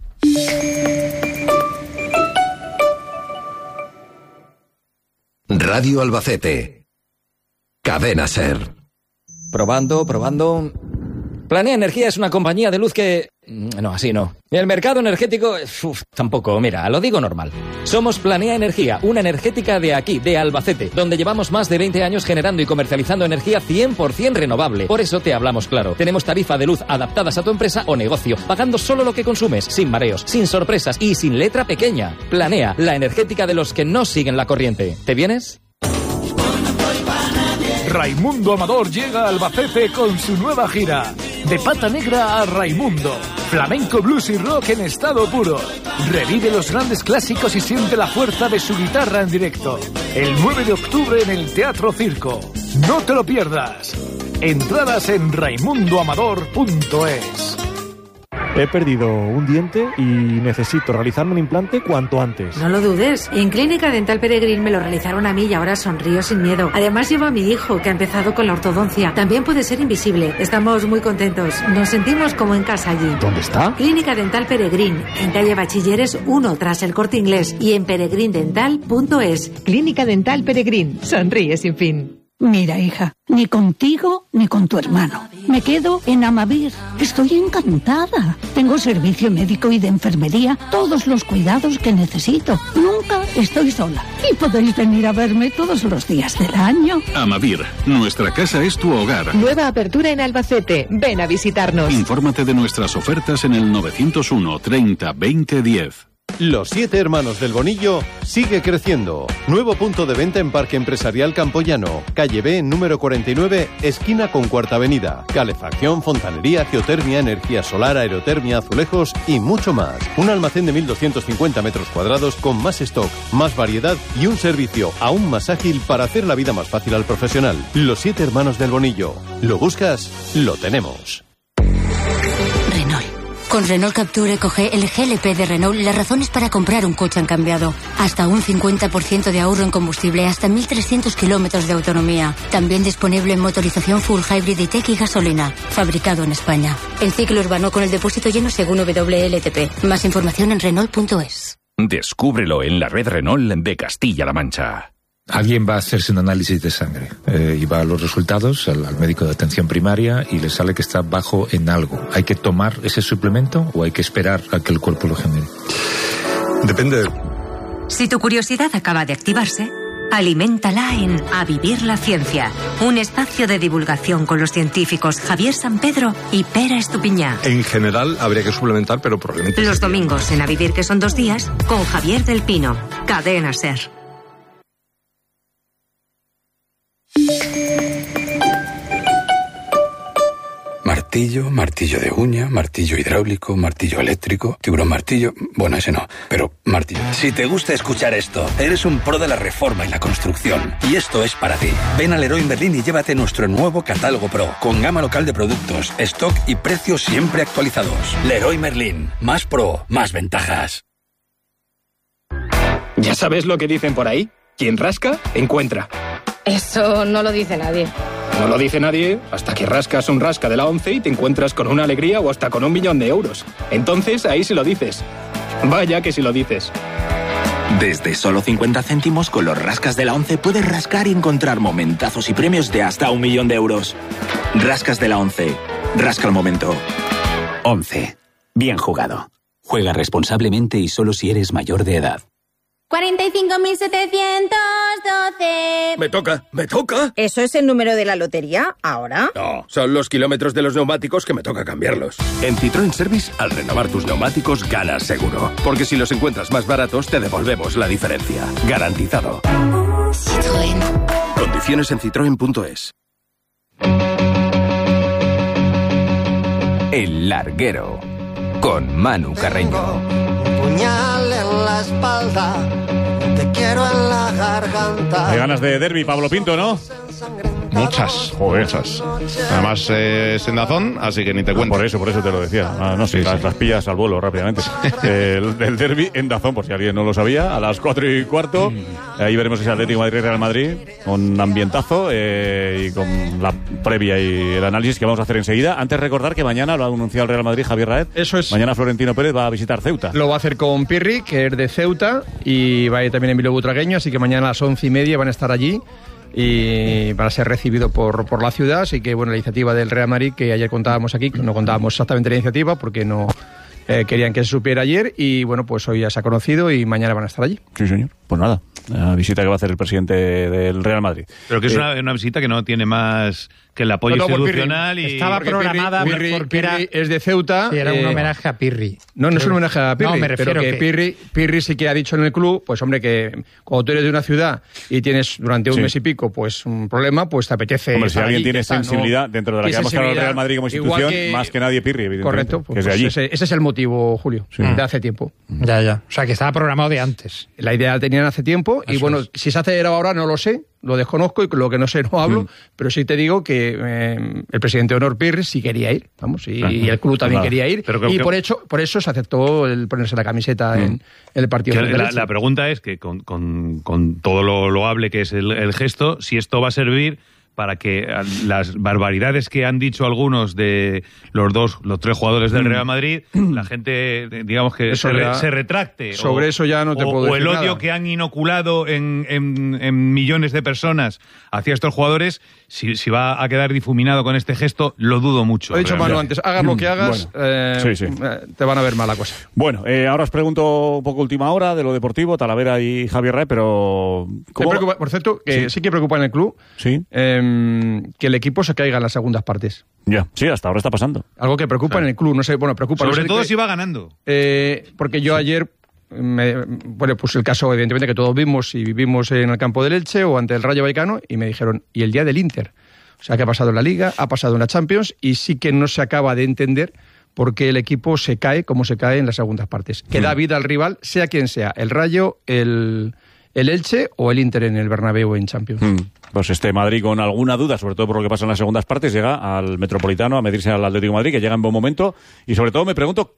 Radio Albacete. Cadena SER. Probando. Planea Energía es una compañía de luz que... No, así no. El mercado energético... tampoco, mira, lo digo normal. Somos Planea Energía, una energética de aquí, de Albacete, donde llevamos más de 20 años generando y comercializando energía 100% renovable. Por eso te hablamos claro. Tenemos tarifa de luz adaptadas a tu empresa o negocio, pagando solo lo que consumes, sin mareos, sin sorpresas y sin letra pequeña. Planea, la energética de los que no siguen la corriente. ¿Te vienes? Raimundo Amador llega a Albacete con su nueva gira. De Pata Negra a Raimundo. Flamenco, blues y rock en estado puro. Revive los grandes clásicos y siente la fuerza de su guitarra en directo. El 9 de octubre en el Teatro Circo. No te lo pierdas. Entradas en raimundoamador.es. He perdido un diente y necesito realizarme un implante cuanto antes. No lo dudes. En Clínica Dental Peregrín me lo realizaron a mí y ahora sonrío sin miedo. Además llevo a mi hijo que ha empezado con la ortodoncia. También puede ser invisible. Estamos muy contentos. Nos sentimos como en casa allí. ¿Dónde está? Clínica Dental Peregrín, en calle Bachilleres 1 tras el Corte Inglés y en peregrindental.es. Clínica Dental Peregrín. Sonríe sin fin. Mira, hija, ni contigo ni con tu hermano. Me quedo en Amavir. Estoy encantada. Tengo servicio médico y de enfermería, todos los cuidados que necesito. Nunca estoy sola. Y podéis venir a verme todos los días del año. Amavir, nuestra casa es tu hogar. Nueva apertura en Albacete. Ven a visitarnos. Infórmate de nuestras ofertas en el 901 30 20 10. Los 7 Hermanos del Bonillo sigue creciendo. Nuevo punto de venta en Parque Empresarial Campoyano, calle B, número 49, esquina con Cuarta Avenida. Calefacción, fontanería, geotermia, energía solar, aerotermia, azulejos y mucho más. Un almacén de 1.250 metros cuadrados con más stock, más variedad y un servicio aún más ágil para hacer la vida más fácil al profesional. Los 7 Hermanos del Bonillo. ¿Lo buscas? Lo tenemos. Con Renault Capture Ecoge, el GLP de Renault, las razones para comprar un coche han cambiado. Hasta un 50% de ahorro en combustible, hasta 1.300 kilómetros de autonomía. También disponible en motorización full hybrid y tech y gasolina. Fabricado en España. En ciclo urbano con el depósito lleno según WLTP. Más información en Renault.es. Descúbrelo en la red Renault de Castilla-La Mancha. Alguien va a hacerse un análisis de sangre y va a los resultados al médico de atención primaria y le sale que está bajo en algo. ¿Hay que tomar ese suplemento o hay que esperar a que el cuerpo lo genere? Depende. Si tu curiosidad acaba de activarse, aliméntala en A Vivir la Ciencia, un espacio de divulgación con los científicos Javier San Pedro y Pera Estupiñá. En general habría que suplementar, pero probablemente... Los domingos en A Vivir, que son 2 días, con Javier del Pino. Cadena SER. Martillo, martillo de uña, martillo hidráulico, martillo eléctrico, tiburón martillo... Bueno, ese no, pero martillo. Si te gusta escuchar esto, eres un pro de la reforma y la construcción. Y esto es para ti. Ven a Leroy Merlin y llévate nuestro nuevo catálogo Pro, con gama local de productos, stock y precios siempre actualizados. Leroy Merlin. Más pro, más ventajas. ¿Ya sabes lo que dicen por ahí? Quien rasca, encuentra. Eso no lo dice nadie. No lo dice nadie hasta que rascas un rasca de la 11 y te encuentras con una alegría o hasta con 1 millón de euros. Entonces ahí sí lo dices. Vaya que sí lo dices. Desde solo 50 céntimos con los rascas de la 11 puedes rascar y encontrar momentazos y premios de hasta 1 millón de euros. Rascas de la 11. Rasca el momento. 11. Bien jugado. Juega responsablemente y solo si eres mayor de edad. 45.712. Me toca. ¿Eso es el número de la lotería ahora? No, son los kilómetros de los neumáticos que me toca cambiarlos. En Citroën Service, al renovar tus neumáticos, ganas seguro. Porque si los encuentras más baratos, te devolvemos la diferencia. Garantizado. Citroën. Condiciones en citroen.es. El Larguero, con Manu Carreño. Puñal en la espalda, te quiero en la garganta. Hay ganas de derbi, Pablo Pinto, ¿no? Muchas, muchas. Además es en Dazón, así que ni te cuento. Por eso te lo decía. No, sí, las pillas al vuelo rápidamente. El derbi en Dazón, por si alguien no lo sabía, a las 4:15. Ahí veremos ese Atlético Madrid-Real Madrid, con ambientazo y con la previa y el análisis que vamos a hacer enseguida. Antes recordar que mañana lo ha anunciado el Real Madrid, Javier Raed. Eso es. Mañana Florentino Pérez va a visitar Ceuta. Lo va a hacer con Pirri, que es de Ceuta, y va a ir también Emilio Butragueño, así que mañana a las 11:30 van a estar allí y van a ser recibidos por la ciudad. Así que bueno, la iniciativa del Real Madrid, que ayer contábamos aquí, no contábamos exactamente la iniciativa porque no querían que se supiera ayer, y bueno, pues hoy ya se ha conocido y mañana van a estar allí. Sí, señor. Pues nada, la visita que va a hacer el presidente del Real Madrid. Pero que es una visita que no tiene más que el apoyo institucional. Y estaba programada Pirri es de Ceuta. Sí, era un homenaje a Pirri. No es un homenaje a Pirri, no, me refiero pero que Pirri sí que ha dicho en el club, pues hombre, que cuando tú eres de una ciudad y tienes durante un mes y pico pues un problema, pues te apetece. Hombre, si alguien tiene sensibilidad dentro de la que ha mostrado el Real Madrid como institución, más que nadie Pirri, evidentemente. Correcto, pues de allí. Ese es el motivo, Julio, de hace tiempo. Ya. O sea, que estaba programado de antes. La idea la tenían hace tiempo. Y bueno, si se hace ahora no lo sé, lo desconozco, y lo que no sé no hablo, pero sí te digo que el presidente Honor Pirri sí quería ir, vamos, y el club también quería ir, y por eso se aceptó el ponerse la camiseta en el partido. La pregunta es que con todo lo loable que es el gesto, si esto va a servir para que las barbaridades que han dicho algunos de los 3 jugadores del Real Madrid, la gente, digamos que se retracte. Sobre eso ya no te puedo decir o el odio nada. que han inoculado en millones de personas hacia estos jugadores, si va a quedar difuminado con este gesto, lo dudo mucho. Lo he dicho Manu antes, hagas lo que hagas, te van a ver mala cosa. Bueno, ahora os pregunto un poco última hora de lo deportivo, Talavera y Javier Rae, pero... Por cierto, que sí que preocupa en el club. Sí. Que el equipo se caiga en las segundas partes. Ya, sí, hasta ahora está pasando. Algo que preocupa en el club, no sé, preocupa. Sobre todo si va ganando. Porque yo ayer, puse el caso, evidentemente, que todos vimos y vivimos en el campo del Elche o ante el Rayo Vallecano, y me dijeron, ¿y el día del Inter? O sea, que ha pasado en la Liga, ha pasado en la Champions, y sí que no se acaba de entender por qué el equipo se cae como se cae en las segundas partes. Que da vida al rival, sea quien sea, el Rayo, el Elche o el Inter en el Bernabéu en Champions. Pues Madrid, con alguna duda, sobre todo por lo que pasa en las segundas partes, llega al Metropolitano a medirse al Atlético de Madrid, que llega en buen momento, y sobre todo me pregunto,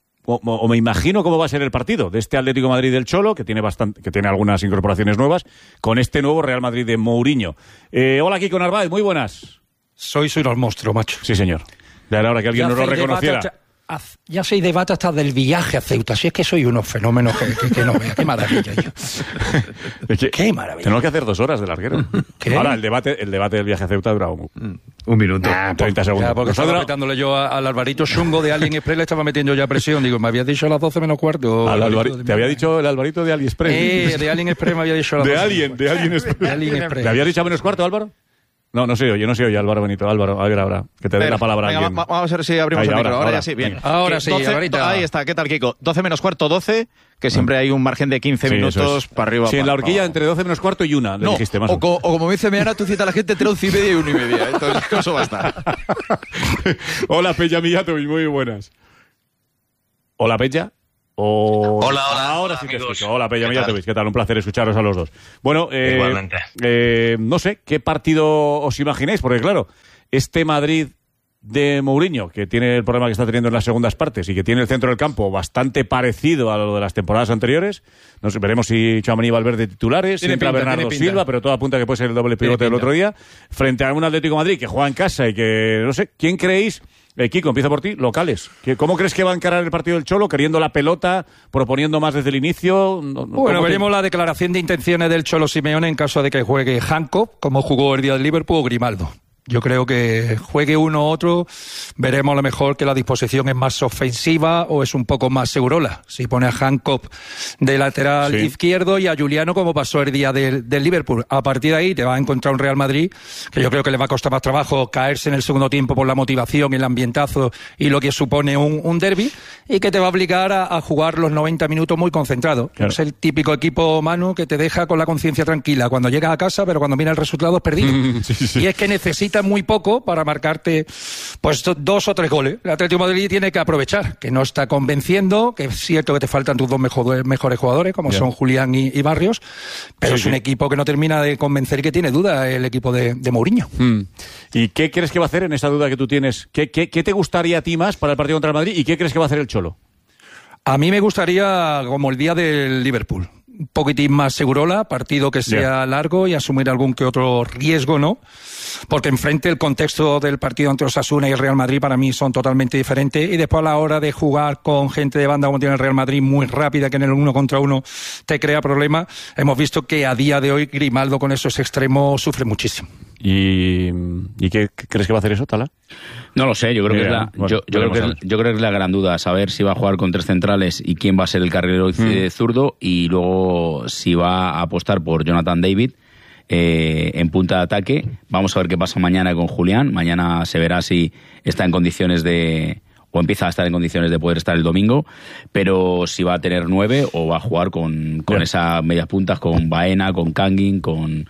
o me imagino cómo va a ser el partido de este Atlético de Madrid del Cholo, que tiene algunas incorporaciones nuevas, con este nuevo Real Madrid de Mourinho. Hola, Kiko Narváez, muy buenas. Sois un monstruo, macho. Sí, señor. Ya era hora que alguien nos lo reconociera. ya se debate hasta del viaje a Ceuta. Si es que soy unos fenómenos que no vea. Qué maravilla. Qué maravilla. Tenemos que hacer 2 horas de larguero. ¿Qué? Ahora, el debate del viaje a Ceuta dura un minuto. 30 segundos. Porque estaba metándole yo al Alvarito Chungo de Alien Express, le estaba metiendo ya presión. Digo, me habías dicho a las 12 menos cuarto. ¿Te había dicho el Alvarito de AliExpress? De Alien Express me había dicho a las 12. De Alien Express. ¿Te había dicho a menos cuarto, Álvaro? No soy yo no soy yo, Álvaro Benito. Álvaro, a ver ahora, que te dé la palabra a alguien. Vamos a ver si abrimos el micro. Ahora ya sí, bien. Ahora sí, 12, ahí está. ¿Qué tal, Kiko? 12 menos cuarto, 12, que siempre hay un margen de 15 minutos para arriba. Sí, en la horquilla entre 12 menos cuarto y 1, le dijiste más. O como dice Meana, tú citas a la gente entre 11 y media y 1 y media. Entonces, eso va a estar. Hola, Peña Mijatovic, muy buenas. Hola, Peña. Hola, ahora sí te escucho. Hola, Peña Mijatovic, ¿qué tal? Un placer escucharos a los dos. Bueno, igualmente. No sé, ¿qué partido os imagináis? Porque claro, este Madrid de Mourinho, que tiene el problema que está teniendo en las segundas partes y que tiene el centro del campo bastante parecido a lo de las temporadas anteriores, no sé, veremos si Tchouaméni y Valverde titulares, si entra Bernardo Silva, pero todo apunta a que puede ser el doble pivote del otro día, frente a un Atlético de Madrid que juega en casa y que, no sé, ¿quién creéis? Kiko, empiezo por ti, locales. ¿Cómo crees que va a encarar el partido del Cholo? ¿Queriendo la pelota? ¿Proponiendo más desde el inicio? Bueno, veremos la declaración de intenciones del Cholo Simeone en caso de que juegue Hancock, como jugó el día del Liverpool, o Grimaldo. Yo creo que juegue uno u otro, veremos a lo mejor que la disposición es más ofensiva o es un poco más segurola. Si pone a Hancock de lateral izquierdo y a Juliano como pasó el día del Liverpool. A partir de ahí te va a encontrar un Real Madrid que yo creo que le va a costar más trabajo caerse en el segundo tiempo por la motivación, el ambientazo y lo que supone un derbi, y que te va a obligar a jugar los 90 minutos muy concentrado. Claro. Es el típico equipo, Manu, que te deja con la conciencia tranquila cuando llegas a casa, pero cuando mira el resultado es perdido. Y es que necesita muy poco para marcarte pues 2 o 3 goles. El Atlético de Madrid tiene que aprovechar que no está convenciendo, que es cierto que te faltan tus 2 mejores jugadores, como son Julián y Barrios, pero es un equipo que no termina de convencer y que tiene duda el equipo de Mourinho. ¿Y qué crees que va a hacer en esa duda que tú tienes? ¿Qué te gustaría a ti más para el partido contra el Madrid y qué crees que va a hacer el Cholo? A mí me gustaría, como el día del Liverpool, un poquitín más segurola, partido que sea largo y asumir algún que otro riesgo, ¿no? Porque enfrente el contexto del partido entre Osasuna y el Real Madrid para mí son totalmente diferentes, y después a la hora de jugar con gente de banda como tiene el Real Madrid, muy rápida, que en el 1 contra 1 te crea problemas, hemos visto que a día de hoy Grimaldo con esos extremos sufre muchísimo. ¿Y qué crees que va a hacer eso, Tala? No lo sé, yo creo que es la gran duda, saber si va a jugar con 3 centrales y quién va a ser el carrilero zurdo, y luego si va a apostar por Jonathan David en punta de ataque. Vamos a ver qué pasa mañana con Julián. Mañana se verá si está en condiciones o empieza a estar en condiciones de poder estar el domingo, pero si va a tener 9 o va a jugar con esas medias puntas, con Baena, con Kangin, con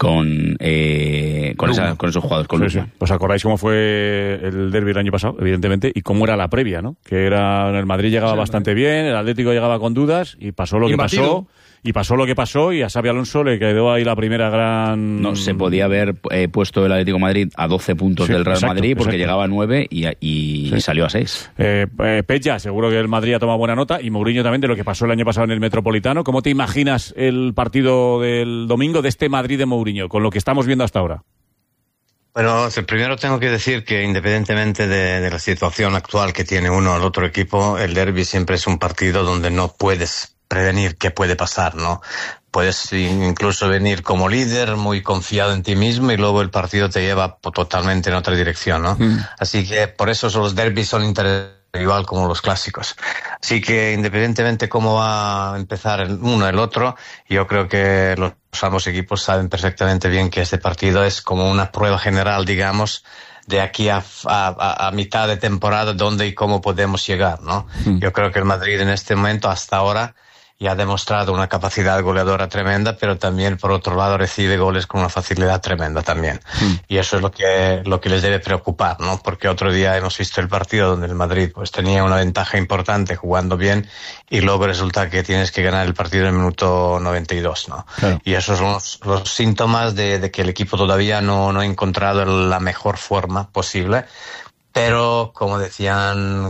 esos jugadores, con Luma. ¿Os acordáis cómo fue el derbi el año pasado, evidentemente, y cómo era la previa, ¿no? Que era, el Madrid llegaba bastante bien, el Atlético llegaba con dudas, y pasó lo que pasó. Y pasó lo que pasó, y a Xabi Alonso le quedó ahí la primera gran... No, se podía haber puesto el Atlético de Madrid a 12 puntos del Real Madrid, porque llegaba a 9 y salió a 6. Peña, seguro que el Madrid ha tomado buena nota, y Mourinho también, de lo que pasó el año pasado en el Metropolitano. ¿Cómo te imaginas el partido del domingo de este Madrid de Mourinho, con lo que estamos viendo hasta ahora? Bueno, primero tengo que decir que independientemente de la situación actual que tiene uno al otro equipo, el derbi siempre es un partido donde no puedes prevenir qué puede pasar, ¿no? Puedes incluso venir como líder, muy confiado en ti mismo, y luego el partido te lleva totalmente en otra dirección, ¿no? Así que por eso los derbis son interesantes, igual como los clásicos. Así que independientemente cómo va a empezar el uno el otro, yo creo que los ambos equipos saben perfectamente bien que este partido es como una prueba general, digamos, de aquí a mitad de temporada, dónde y cómo podemos llegar, ¿no? Yo creo que el Madrid en este momento, hasta ahora, y ha demostrado una capacidad goleadora tremenda, pero también, por otro lado, recibe goles con una facilidad tremenda también. Y eso es lo que les debe preocupar, ¿no? Porque otro día hemos visto el partido donde el Madrid pues tenía una ventaja importante jugando bien, y luego resulta que tienes que ganar el partido en el minuto 92, ¿no? Claro. Y esos son los síntomas de que el equipo todavía no ha encontrado la mejor forma posible. Pero, como decían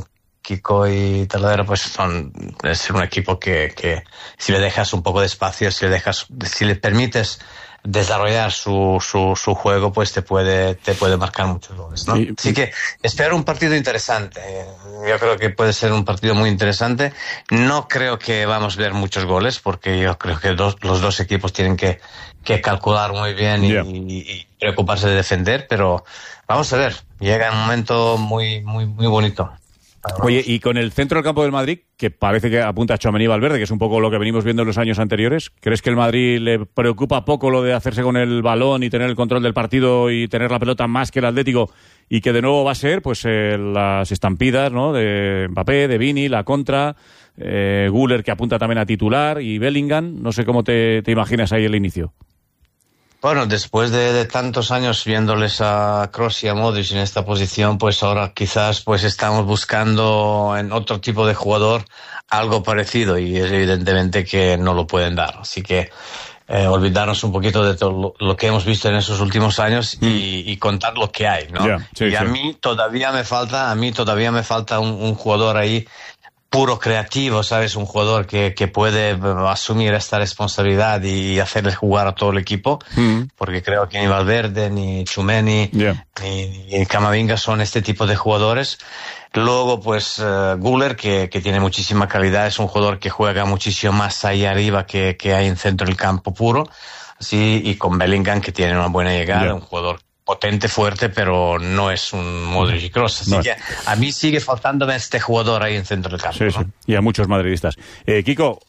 Kiko y Talavera, pues es un equipo que si le dejas un poco de espacio, si le permites desarrollar su juego, pues te puede marcar muchos goles, ¿no? Sí. Así que espero un partido interesante. Yo creo que puede ser un partido muy interesante. No creo que vamos a ver muchos goles, porque yo creo que los dos equipos tienen que calcular muy bien y preocuparse de defender, pero vamos a ver, llega un momento muy, muy, muy bonito. Oye, y con el centro del campo del Madrid, que parece que apunta a Tchouaméni y Valverde, que es un poco lo que venimos viendo en los años anteriores, ¿crees que el Madrid le preocupa poco lo de hacerse con el balón y tener el control del partido y tener la pelota más que el Atlético, y que de nuevo va a ser pues las estampidas, ¿no?, de Mbappé, de Vini, la contra, Güler, que apunta también a titular, y Bellingham? No sé cómo te imaginas ahí el inicio. Bueno, después de tantos años viéndoles a Kroos y a Modric en esta posición, pues ahora quizás pues estamos buscando en otro tipo de jugador algo parecido, y es evidentemente que no lo pueden dar. Así que olvidarnos un poquito de todo lo que hemos visto en esos últimos años y contar lo que hay, ¿no? A mí todavía me falta un jugador ahí puro creativo, ¿sabes? Un jugador que puede asumir esta responsabilidad y hacerle jugar a todo el equipo, porque creo que ni Valverde, ni Tchouaméni, ni Camavinga son este tipo de jugadores. Luego, pues, Güler, que tiene muchísima calidad, es un jugador que juega muchísimo más ahí arriba que hay en centro del campo puro. Así, y con Bellingham, que tiene una buena llegada, un jugador potente, fuerte, pero no es un Modric y Kroos. Así que a mí sigue faltándome este jugador ahí en centro del campo. Sí, ¿no? Sí. Y a muchos madridistas. Kiko,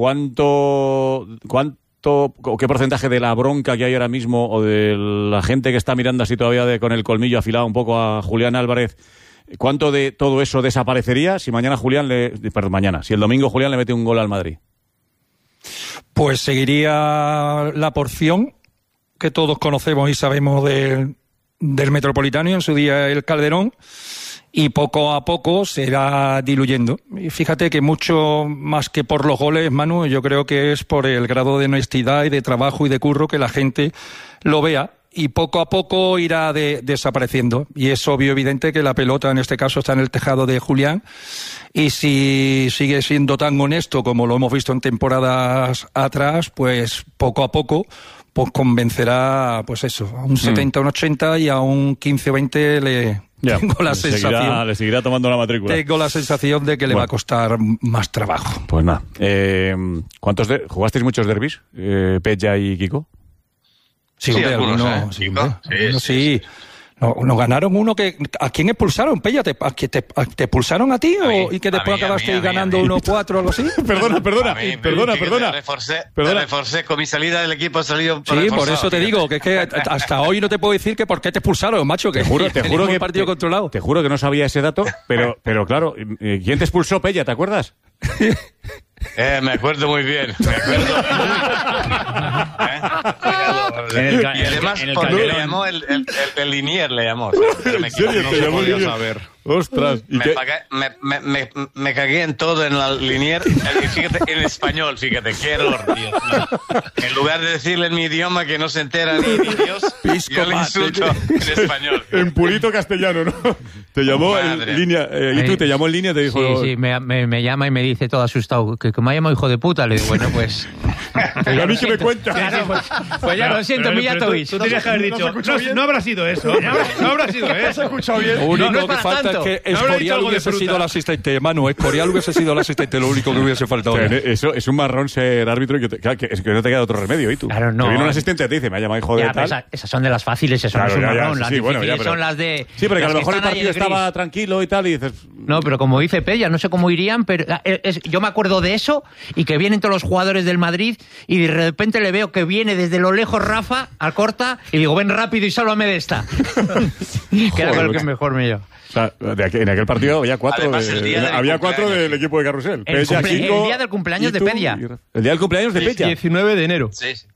¿qué porcentaje de la bronca que hay ahora mismo, o de la gente que está mirando así todavía con el colmillo afilado un poco a Julián Álvarez, cuánto de todo eso desaparecería si si el domingo Julián le mete un gol al Madrid? Pues seguiría la porción que todos conocemos y sabemos del Metropolitano y en su día el Calderón, y poco a poco se irá diluyendo. Y fíjate que mucho más que por los goles, Manu, yo creo que es por el grado de honestidad y de trabajo y de curro que la gente lo vea, y poco a poco irá desapareciendo. Y es obvio, evidente, que la pelota en este caso está en el tejado de Julián, y si sigue siendo tan honesto como lo hemos visto en temporadas atrás, pues poco a poco pues convencerá, pues eso, a un 70, un 80, y a un 15 o 20 tengo la sensación. Le seguirá tomando la matrícula. Tengo la sensación de que le va a costar más trabajo. Pues nada. ¿Jugasteis muchos derbis, Peja y Kiko? Sí, sí. Nos ganaron uno que... ¿A quién expulsaron, Pella? ¿Te expulsaron a ti y que después acabaste ganando 1-4 o algo así? Perdona. Me reforcé con mi salida del equipo, he salido reforzado. Por eso te digo, que es que hasta hoy no te puedo decir que por qué te expulsaron, macho, que te juro que partido controlado. Te juro que no sabía ese dato, pero claro, ¿quién te expulsó, Pella? ¿Te acuerdas? Me acuerdo muy bien. Y además, le llamó el Linier, le llamó. ¿En serio? ¿Te llamó Linier? Ostras. Me cagué en todo en la Linier, fíjate, en español, fíjate, qué error, Dios mío. En lugar de decirle en mi idioma que no se entera ni Dios, yo le insulto en español. En purito castellano, ¿no? Te llamó en línea, y tú te llamó en línea, te dijo... Sí, me llama y me dice todo asustado, que me ha llamado hijo de puta. Le digo, bueno, pues... ¿A mí qué me cuentas? Claro, pues ya lo siento, Mijatovic. Tú tenías que haber dicho, no habrá sido eso. No habrá sido eso. Se ha escuchado bien. Lo único que falta es que Escorial hubiese sido el asistente, Manu. Escorial hubiese sido el asistente, lo único que hubiese faltado. Eso es un marrón ser árbitro, y que no te queda otro remedio, ¿y tú? Claro, no. Que viene un asistente y te dice, me ha llamado hijo de tal. Esas son de las fáciles, eso no es un marrón. Las difíciles son las de... Sí, pero que a lo mejor el partido estaba tranquilo y tal, y dices... No, pero como dice Pella, no sé cómo irían, pero yo me acuerdo de eso, y que vienen todos los jugadores del Madrid, y de repente le veo que viene desde lo lejos Rafa al corta, y digo, ven rápido y sálvame de esta. Que era con lo que mejor me lleva. O sea, en aquel partido había cuatro, del equipo de Carrusel. El día del cumpleaños de Pella. El día del cumpleaños de Pella. 19 de enero. Sí.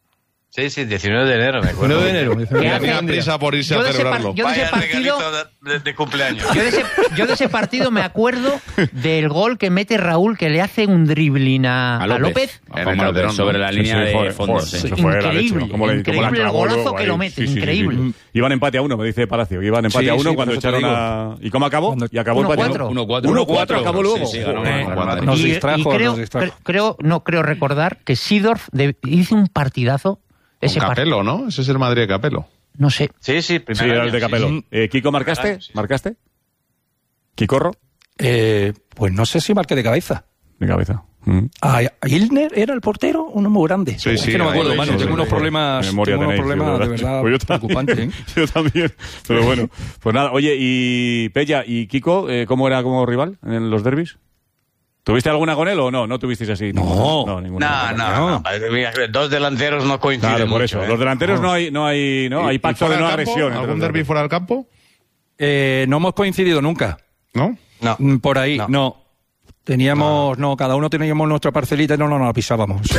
Sí, 19 de enero, me acuerdo. 19 de enero. Tenía prisa por irse a celebrarlo. Yo de ese partido de cumpleaños. Yo de ese partido me acuerdo del gol que mete Raúl, que le hace un dribbling a López. Sobre la línea de fondo. Increíble, increíble el golazo que lo mete, increíble. Iban empate a 1, me dice Palacio. Iban empate a 1 cuando echaron a... ¿Y cómo acabó? Y acabó empate a 1. 1-4 acabó luego. Nos distrajo. Creo recordar que Seedorf hizo un partidazo. Con Capello, ¿no? Ese es el Madrid de Capello. No sé. Sí, era el de Capello. Kiko, ¿marcaste? ¿Kikorro? Pues no sé si marqué de cabeza. De cabeza. ¿Ilner era el portero? Uno muy grande. Sí, es que no me acuerdo, mano. Tengo unos problemas, de verdad pues preocupantes. Yo también. Pero bueno, pues nada. Oye, y Pella y Kiko, ¿cómo era como rival en los derbis? ¿Tuviste alguna con él o no? ¿No tuvisteis así? No, ninguna. No. Dos delanteros no coinciden. Claro, por eso. Los delanteros no hay pacto de no agresión. ¿Algún derbi fuera del campo? No hemos coincidido nunca. ¿No? No. Por ahí, no. Teníamos, cada uno teníamos nuestra parcelita y no nos la pisábamos.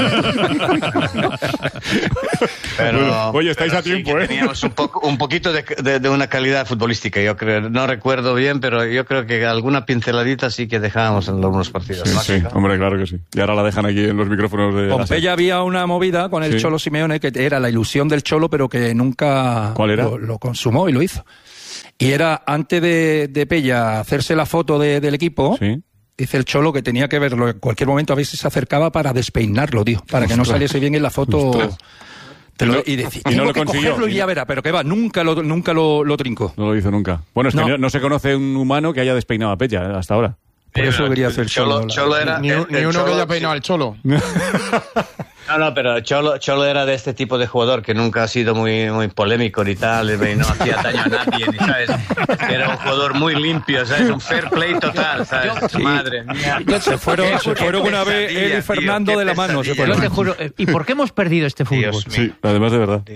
Pero, oye, estáis a tiempo, ¿eh? Teníamos un poquito de una calidad futbolística, yo creo. No recuerdo bien, pero yo creo que alguna pinceladita sí que dejábamos en algunos partidos. Sí, hombre, claro que sí. Y ahora la dejan aquí en los micrófonos de... Pompeya había una movida con el Cholo Simeone que era la ilusión del Cholo, pero que nunca lo consumó y lo hizo. Y era, antes de Pella hacerse la foto del equipo... Sí. Dice el Cholo que tenía que verlo en cualquier momento, a ver si se acercaba para despeinarlo, tío, para que no saliese bien en la foto. Y decía, y no lo consiguió. Y ya verá, pero que va, nunca lo trincó. No lo hizo nunca. Bueno, es que no se conoce un humano que haya despeinado a Pella hasta ahora. Por eso quería hacer Cholo era ni uno que haya peinado al Cholo. No, pero Cholo era de este tipo de jugador que nunca ha sido muy polémico ni tal, y no hacía daño a nadie, ni sabes. Era un jugador muy limpio, ¿sabes? Un fair play total, ¿sabes? Madre mía. Se fueron una vez él y Fernando de la mano. Yo te juro, ¿y por qué hemos perdido este fútbol? Sí, además de verdad.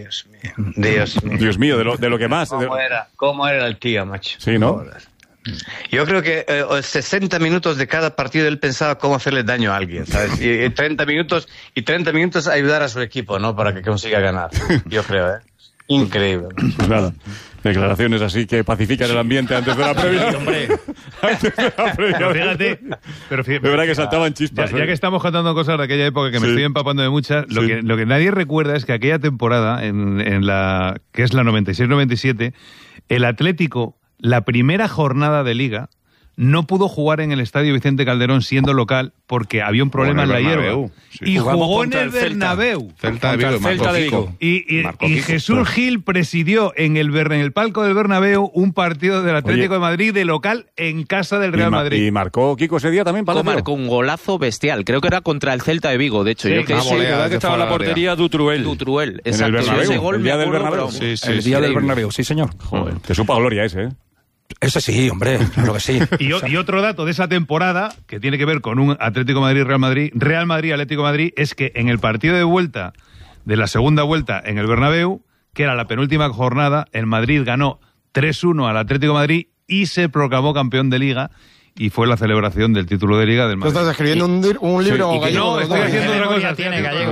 Dios mío, de lo que más. ¿Cómo era el tío, macho? Sí, ¿no? Yo creo que 60 minutos de cada partido él pensaba cómo hacerle daño a alguien, ¿sabes? Y 30 minutos ayudar a su equipo, ¿no? Para que consiga ganar. Yo creo, ¿eh? Increíble. Pues nada, declaraciones así que pacifican el ambiente antes de la previa. Hombre. Antes de la previa. Pero fíjate. De verdad que saltaban chispas. Ya que estamos contando cosas de aquella época que me estoy empapando de muchas, lo que nadie recuerda es que aquella temporada, en la que es la 96-97, el Atlético, la primera jornada de Liga, no pudo jugar en el Estadio Vicente Calderón siendo local porque había un problema en la hierba. Sí. Y jugó en el Bernabéu. Celta de Vigo. Y Jesús Gil presidió en el palco del Bernabéu un partido del Atlético de Madrid de local en casa del Real Madrid. ¿Y marcó Kiko ese día también? Marcó un golazo bestial. Creo que era contra el Celta de Vigo, de hecho. Sí, verdad que estaba en la portería Dutruel. Exacto. Ese gol el día del Bernabéu. El día del Bernabéu, sí, señor. Joder, te supo a gloria ese, ¿eh? Ese sí, hombre, claro que sí. Y otro dato de esa temporada, que tiene que ver con un Atlético Madrid-Real Madrid, Atlético Madrid, es que en el partido de vuelta, de la segunda vuelta en el Bernabéu, que era la penúltima jornada, el Madrid ganó 3-1 al Atlético de Madrid y se proclamó campeón de Liga. Y fue la celebración del título de Liga del Madrid. ¿Tú estás escribiendo un libro gallego? No, estoy haciendo otra cosa. Tiene gallego.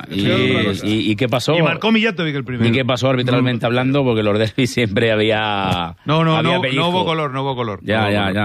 ¿Y qué pasó? Y marcó Millatovic el primero. ¿Y qué pasó arbitralmente hablando? Porque los derbis siempre había... No hubo color. Ya.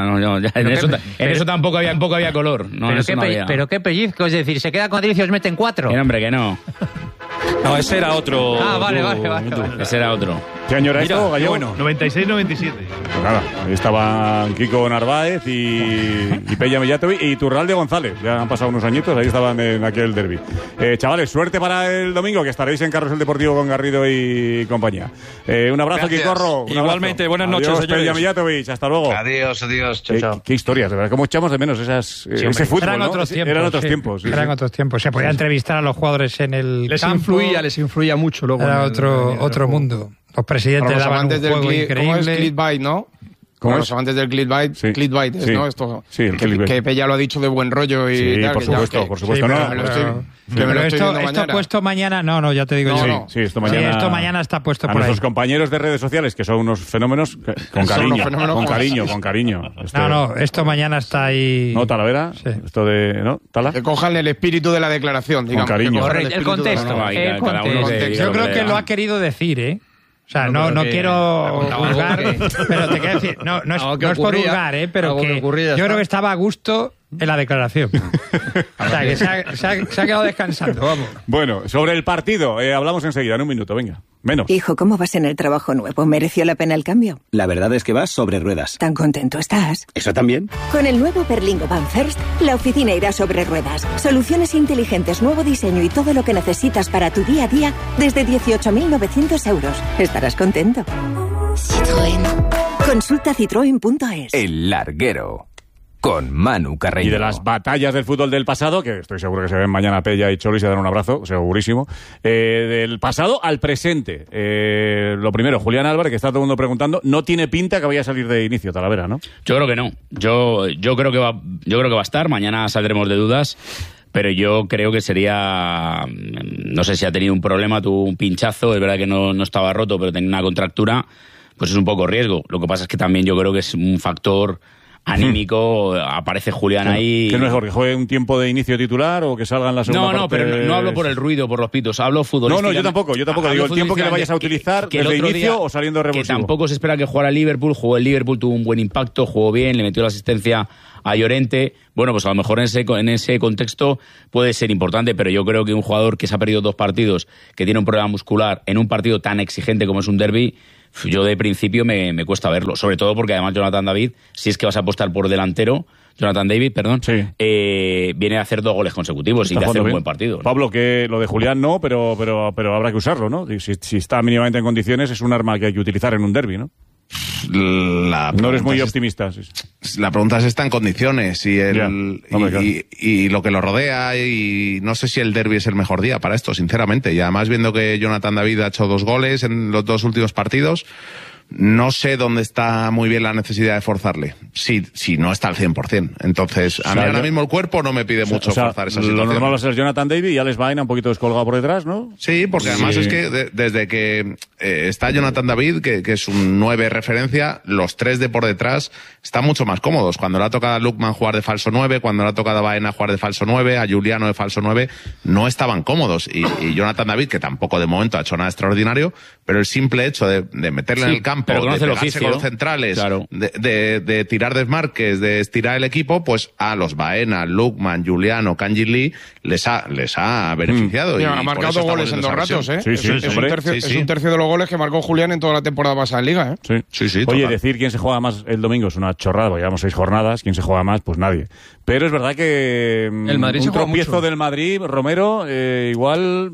En eso tampoco había color. Pero qué pellizco, es decir, se queda con Madrid y os meten 4. Hombre, que no. No, ese era otro. Vale. Ese era otro. ¿Qué año era esto, Gallego? Bueno. 96-97. Pues nada, ahí estaban Kiko Narváez y Pella Millatovic y Turralde González. Ya han pasado unos añitos, ahí estaban en aquel derbi. Chavales, suerte para el domingo, que estaréis en Carrusel Deportivo con Garrido y compañía. Un abrazo, Kikorro. Igualmente, buenas noches, adiós, señores. Pella Millatovic, hasta luego. Adiós, chao. Qué historias, de verdad, cómo echamos de menos ese fútbol, eran ¿no? Otros tiempos, eran otros tiempos. Eran otros tiempos. Se podía entrevistar a los jugadores en el campo. Les influía mucho luego. Era otro mundo. Los presidentes daban un juego increíble. ¿Cómo es clickbait, no? Como los amantes del clickbait, ¿no? Esto, que Pella lo ha dicho de buen rollo y tal. Por supuesto, Pero esto puesto mañana, ya te digo yo. Sí, esto mañana está puesto por ahí. A nuestros compañeros de redes sociales, que son unos fenómenos, con cariño. Esto mañana está ahí. ¿No, Talavera? Sí. Esto de, ¿no? ¿Tala? Que cojan el espíritu de la declaración, digamos. Con cariño. El contexto. Yo creo que lo ha querido decir, ¿eh? O sea, no quiero hurgar, pero te quiero decir, no es por hurgar, pero que yo creo que estaba a gusto en la declaración. O sea, que se ha quedado descansando, vamos. Bueno, sobre el partido, hablamos enseguida, en un minuto, venga. Menos. Hijo, ¿cómo vas en el trabajo nuevo? ¿Mereció la pena el cambio? La verdad es que vas sobre ruedas. ¿Tan contento estás? ¿Eso también? Con el nuevo Berlingo Van First, la oficina irá sobre ruedas. Soluciones inteligentes, nuevo diseño y todo lo que necesitas para tu día a día desde 18.900 euros. Estarás contento. Citroën. Consulta citroen.es. El Larguero. Con Manu Carreño. Y de las batallas del fútbol del pasado, que estoy seguro que se ven mañana Pella y Cholo y se dan un abrazo, segurísimo. Del pasado al presente. Lo primero, Julián Álvarez, que está todo el mundo preguntando, no tiene pinta que vaya a salir de inicio, Talavera, ¿no? Yo creo que no. Yo creo que va a estar. Mañana saldremos de dudas. Pero yo creo que sería... No sé si ha tenido un problema, tuvo un pinchazo. Es verdad que no estaba roto, pero tenía una contractura. Pues es un poco riesgo. Lo que pasa es que también yo creo que es un factor anímico. Aparece Julián ahí. ¿Qué es mejor, que juegue un tiempo de inicio titular o que salga en la segunda parte? No, pero no hablo por el ruido, por los pitos. Hablo futbolísticamente. No, yo tampoco. Digo, el tiempo que le vayas a utilizar desde inicio o saliendo revulsivo. Que tampoco se espera que jugara Liverpool. Jugó el Liverpool, tuvo un buen impacto, jugó bien, le metió la asistencia a Llorente. Bueno, pues a lo mejor en ese contexto puede ser importante, pero yo creo que un jugador que se ha perdido 2 partidos, que tiene un problema muscular en un partido tan exigente como es un derbi, yo de principio me cuesta verlo, sobre todo porque además Jonathan David, si es que vas a apostar por delantero, Jonathan David, viene a hacer 2 goles consecutivos y de hacer un buen partido, ¿no? Pablo, que lo de Julián no, pero habrá que usarlo, ¿no? Si está mínimamente en condiciones, es un arma que hay que utilizar en un derbi, ¿no? No eres muy optimista. La pregunta es si está en condiciones y lo que lo rodea, y no sé si el derbi es el mejor día para esto, sinceramente. Y además, viendo que Jonathan David ha hecho 2 goles en los 2 últimos partidos, no sé dónde está muy bien la necesidad de forzarle, si no está al 100%. Entonces, a mí ahora mismo el cuerpo no me pide mucho forzar esa situación. Lo normal va a ser Jonathan David y Alex Baena un poquito descolgado por detrás, ¿no? Sí, porque además es que desde que está Jonathan David, que es un 9 referencia, los 3 de por detrás están mucho más cómodos. Cuando le ha tocado a Lukman jugar de falso 9, cuando le ha tocado a Baena jugar de falso 9, a Juliano de falso 9, no estaban cómodos. Y Jonathan David, que tampoco de momento ha hecho nada extraordinario, pero el simple hecho de meterle en el campo, de pegarse con los centrales, de tirar desmarques, de estirar el equipo, pues a los Baena, Lukman, Juliano, Kanji Lee les ha beneficiado. Ha marcado 2 goles en 2 ratos, ¿eh? Es un tercio de los goles que marcó Julián en toda la temporada pasada en Liga, ¿eh? Sí. Oye, decir quién se juega más el domingo es una chorrada, porque llevamos 6 jornadas, quién se juega más, pues nadie. Pero es verdad que el Madrid un tropiezo del Madrid, Romero, igual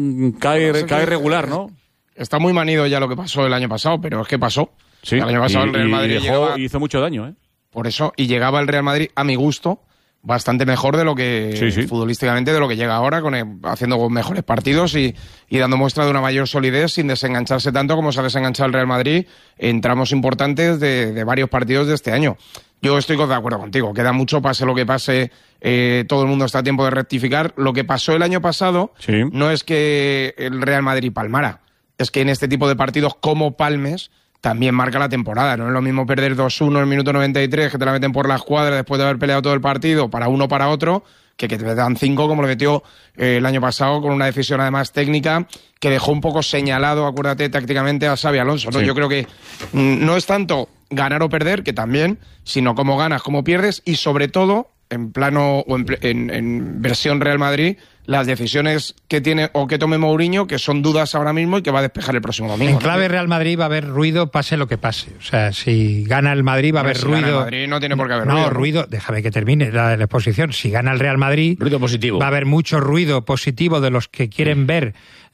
cae regular, ¿no? Está muy manido ya lo que pasó el año pasado, pero es que pasó. Sí, el año pasado el Real Madrid hizo mucho daño, ¿eh? Por eso, y llegaba el Real Madrid, a mi gusto, bastante mejor de lo que futbolísticamente, de lo que llega ahora, haciendo mejores partidos y dando muestra de una mayor solidez sin desengancharse tanto como se ha desenganchado el Real Madrid en tramos importantes de varios partidos de este año. Yo estoy de acuerdo contigo, queda mucho, pase lo que pase, todo el mundo está a tiempo de rectificar. Lo que pasó el año pasado no es que el Real Madrid palmara, es que en este tipo de partidos, como palmes, también marca la temporada. No es lo mismo perder 2-1 en el minuto 93, que te la meten por la escuadra después de haber peleado todo el partido para uno para otro, que te dan 5, como lo metió el año pasado, con una decisión además técnica que dejó un poco señalado, acuérdate, tácticamente a Xabi Alonso, ¿no? Yo creo que no es tanto ganar o perder, que también, sino cómo ganas, cómo pierdes, y sobre todo, en plano o en versión Real Madrid, las decisiones que tiene o que tome Mourinho, que son dudas ahora mismo y que va a despejar el próximo domingo. En clave Real Madrid va a haber ruido, pase lo que pase. O sea, si gana el Madrid va a haber ruido. Gana el Madrid no tiene por qué haber ruido. No, ruido, déjame que termine la exposición. Si gana el Real Madrid, ruido positivo. Va a haber mucho ruido positivo de los que quieren ver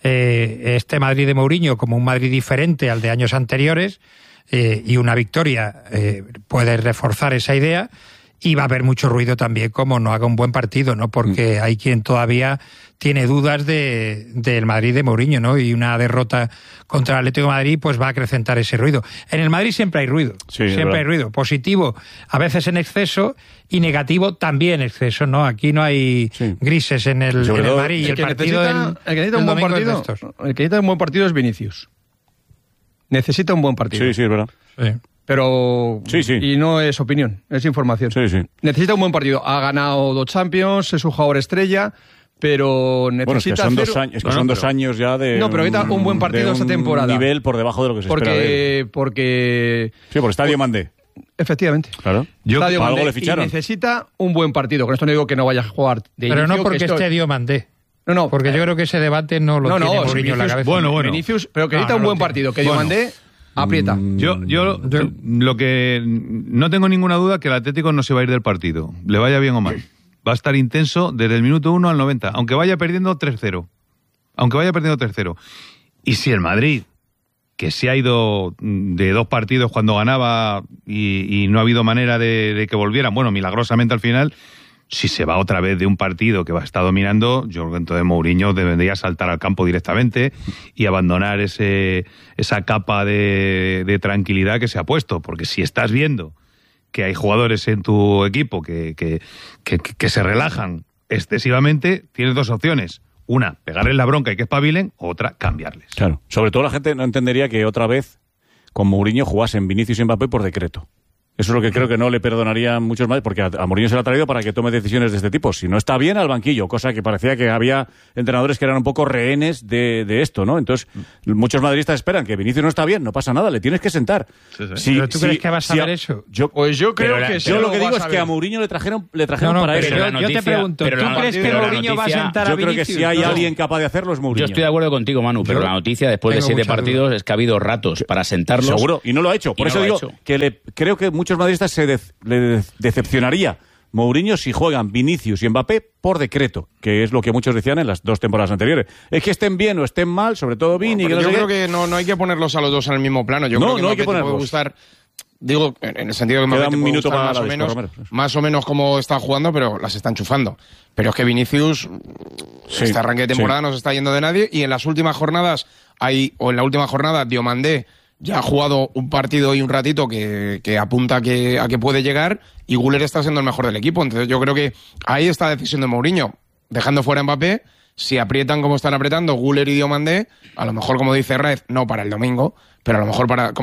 este Madrid de Mourinho como un Madrid diferente al de años anteriores, y una victoria puede reforzar esa idea. y va a haber mucho ruido también como no haga un buen partido, ¿no? Porque hay quien todavía tiene dudas del Madrid de Mourinho, ¿no? Y una derrota contra el Atlético de Madrid pues va a acrecentar ese ruido. En el Madrid siempre hay ruido, siempre hay ruido. Positivo, a veces en exceso, y negativo también en exceso, ¿no? Aquí no hay grises en el Madrid. Y el partido el que necesita un buen partido, el que necesita un buen partido es Vinicius. Necesita un buen partido. Sí, es verdad. Sí. Pero y no es opinión, es información. Necesita un buen partido. Ha ganado 2 Champions, es un jugador estrella, pero necesita son 2 años, son 2 años ya de pero necesita un buen partido esta temporada. Nivel por debajo de lo que se espera de él. Porque está Diomandé. Efectivamente. Claro. Para algo le ficharon. Y necesita un buen partido. Con esto no digo que no vaya a jugar de pero inicio, no porque esté Diomandé. No, porque yo creo que ese debate no lo tiene Mourinho en la cabeza. Bueno. Vinicius, pero que necesita un buen partido. Que Diomandé aprieta. Yo lo que no tengo ninguna duda que el Atlético no se va a ir del partido, le vaya bien o mal. Va a estar intenso desde el minuto 1 al 90, aunque vaya perdiendo 3-0. Y si el Madrid, que se ha ido de 2 partidos cuando ganaba y no ha habido manera de que volvieran, milagrosamente al final, si se va otra vez de un partido que va a estar dominando, yo creo que entonces Mourinho debería saltar al campo directamente y abandonar esa capa de tranquilidad que se ha puesto. Porque si estás viendo que hay jugadores en tu equipo que se relajan excesivamente, tienes 2 opciones. Una, pegarles la bronca y que espabilen, otra, cambiarles. Claro. Sobre todo la gente no entendería que otra vez con Mourinho jugasen Vinicius y Mbappé por decreto. Eso es lo que creo que no le perdonarían muchos más, porque a Mourinho se le ha traído para que tome decisiones de este tipo. Si no está bien, al banquillo, cosa que parecía que había entrenadores que eran un poco rehenes de esto, ¿no? Entonces, muchos madridistas esperan que Vinicius no está bien, no pasa nada, le tienes que sentar. ¿Pero tú crees que vas a ver eso? Yo creo que yo lo que digo es que a Mourinho le trajeron para eso. Yo te pregunto, ¿tú crees que Mourinho va a sentar a Vinicius? Yo creo que si hay alguien capaz de hacerlo es Mourinho. Yo estoy de acuerdo contigo, Manu, pero la noticia después de 7 partidos es que ha habido ratos para sentarlos. Seguro, y no lo ha hecho. Por eso digo que creo que muchos madridistas le decepcionaría Mourinho si juegan Vinicius y Mbappé por decreto, que es lo que muchos decían en las 2 temporadas anteriores. Es que estén bien o estén mal, sobre todo Vini. Yo creo que no hay que ponerlos a los 2 en el mismo plano. Yo creo que hay que ponerlos. Puede gustar, digo, en el sentido que Mbappé te puede gustar más o menos como está jugando, pero las está enchufando. Pero es que Vinicius, este arranque de temporada no se está yendo de nadie, y en las últimas jornadas en la última jornada Diomandé ya ha jugado un partido y un ratito que apunta a que puede llegar, y Güler está siendo el mejor del equipo. Entonces yo creo que ahí está la decisión de Mourinho, dejando fuera a Mbappé. Si aprietan como están apretando Güler y Diomandé, a lo mejor, como dice Red, no para el domingo, pero a lo mejor para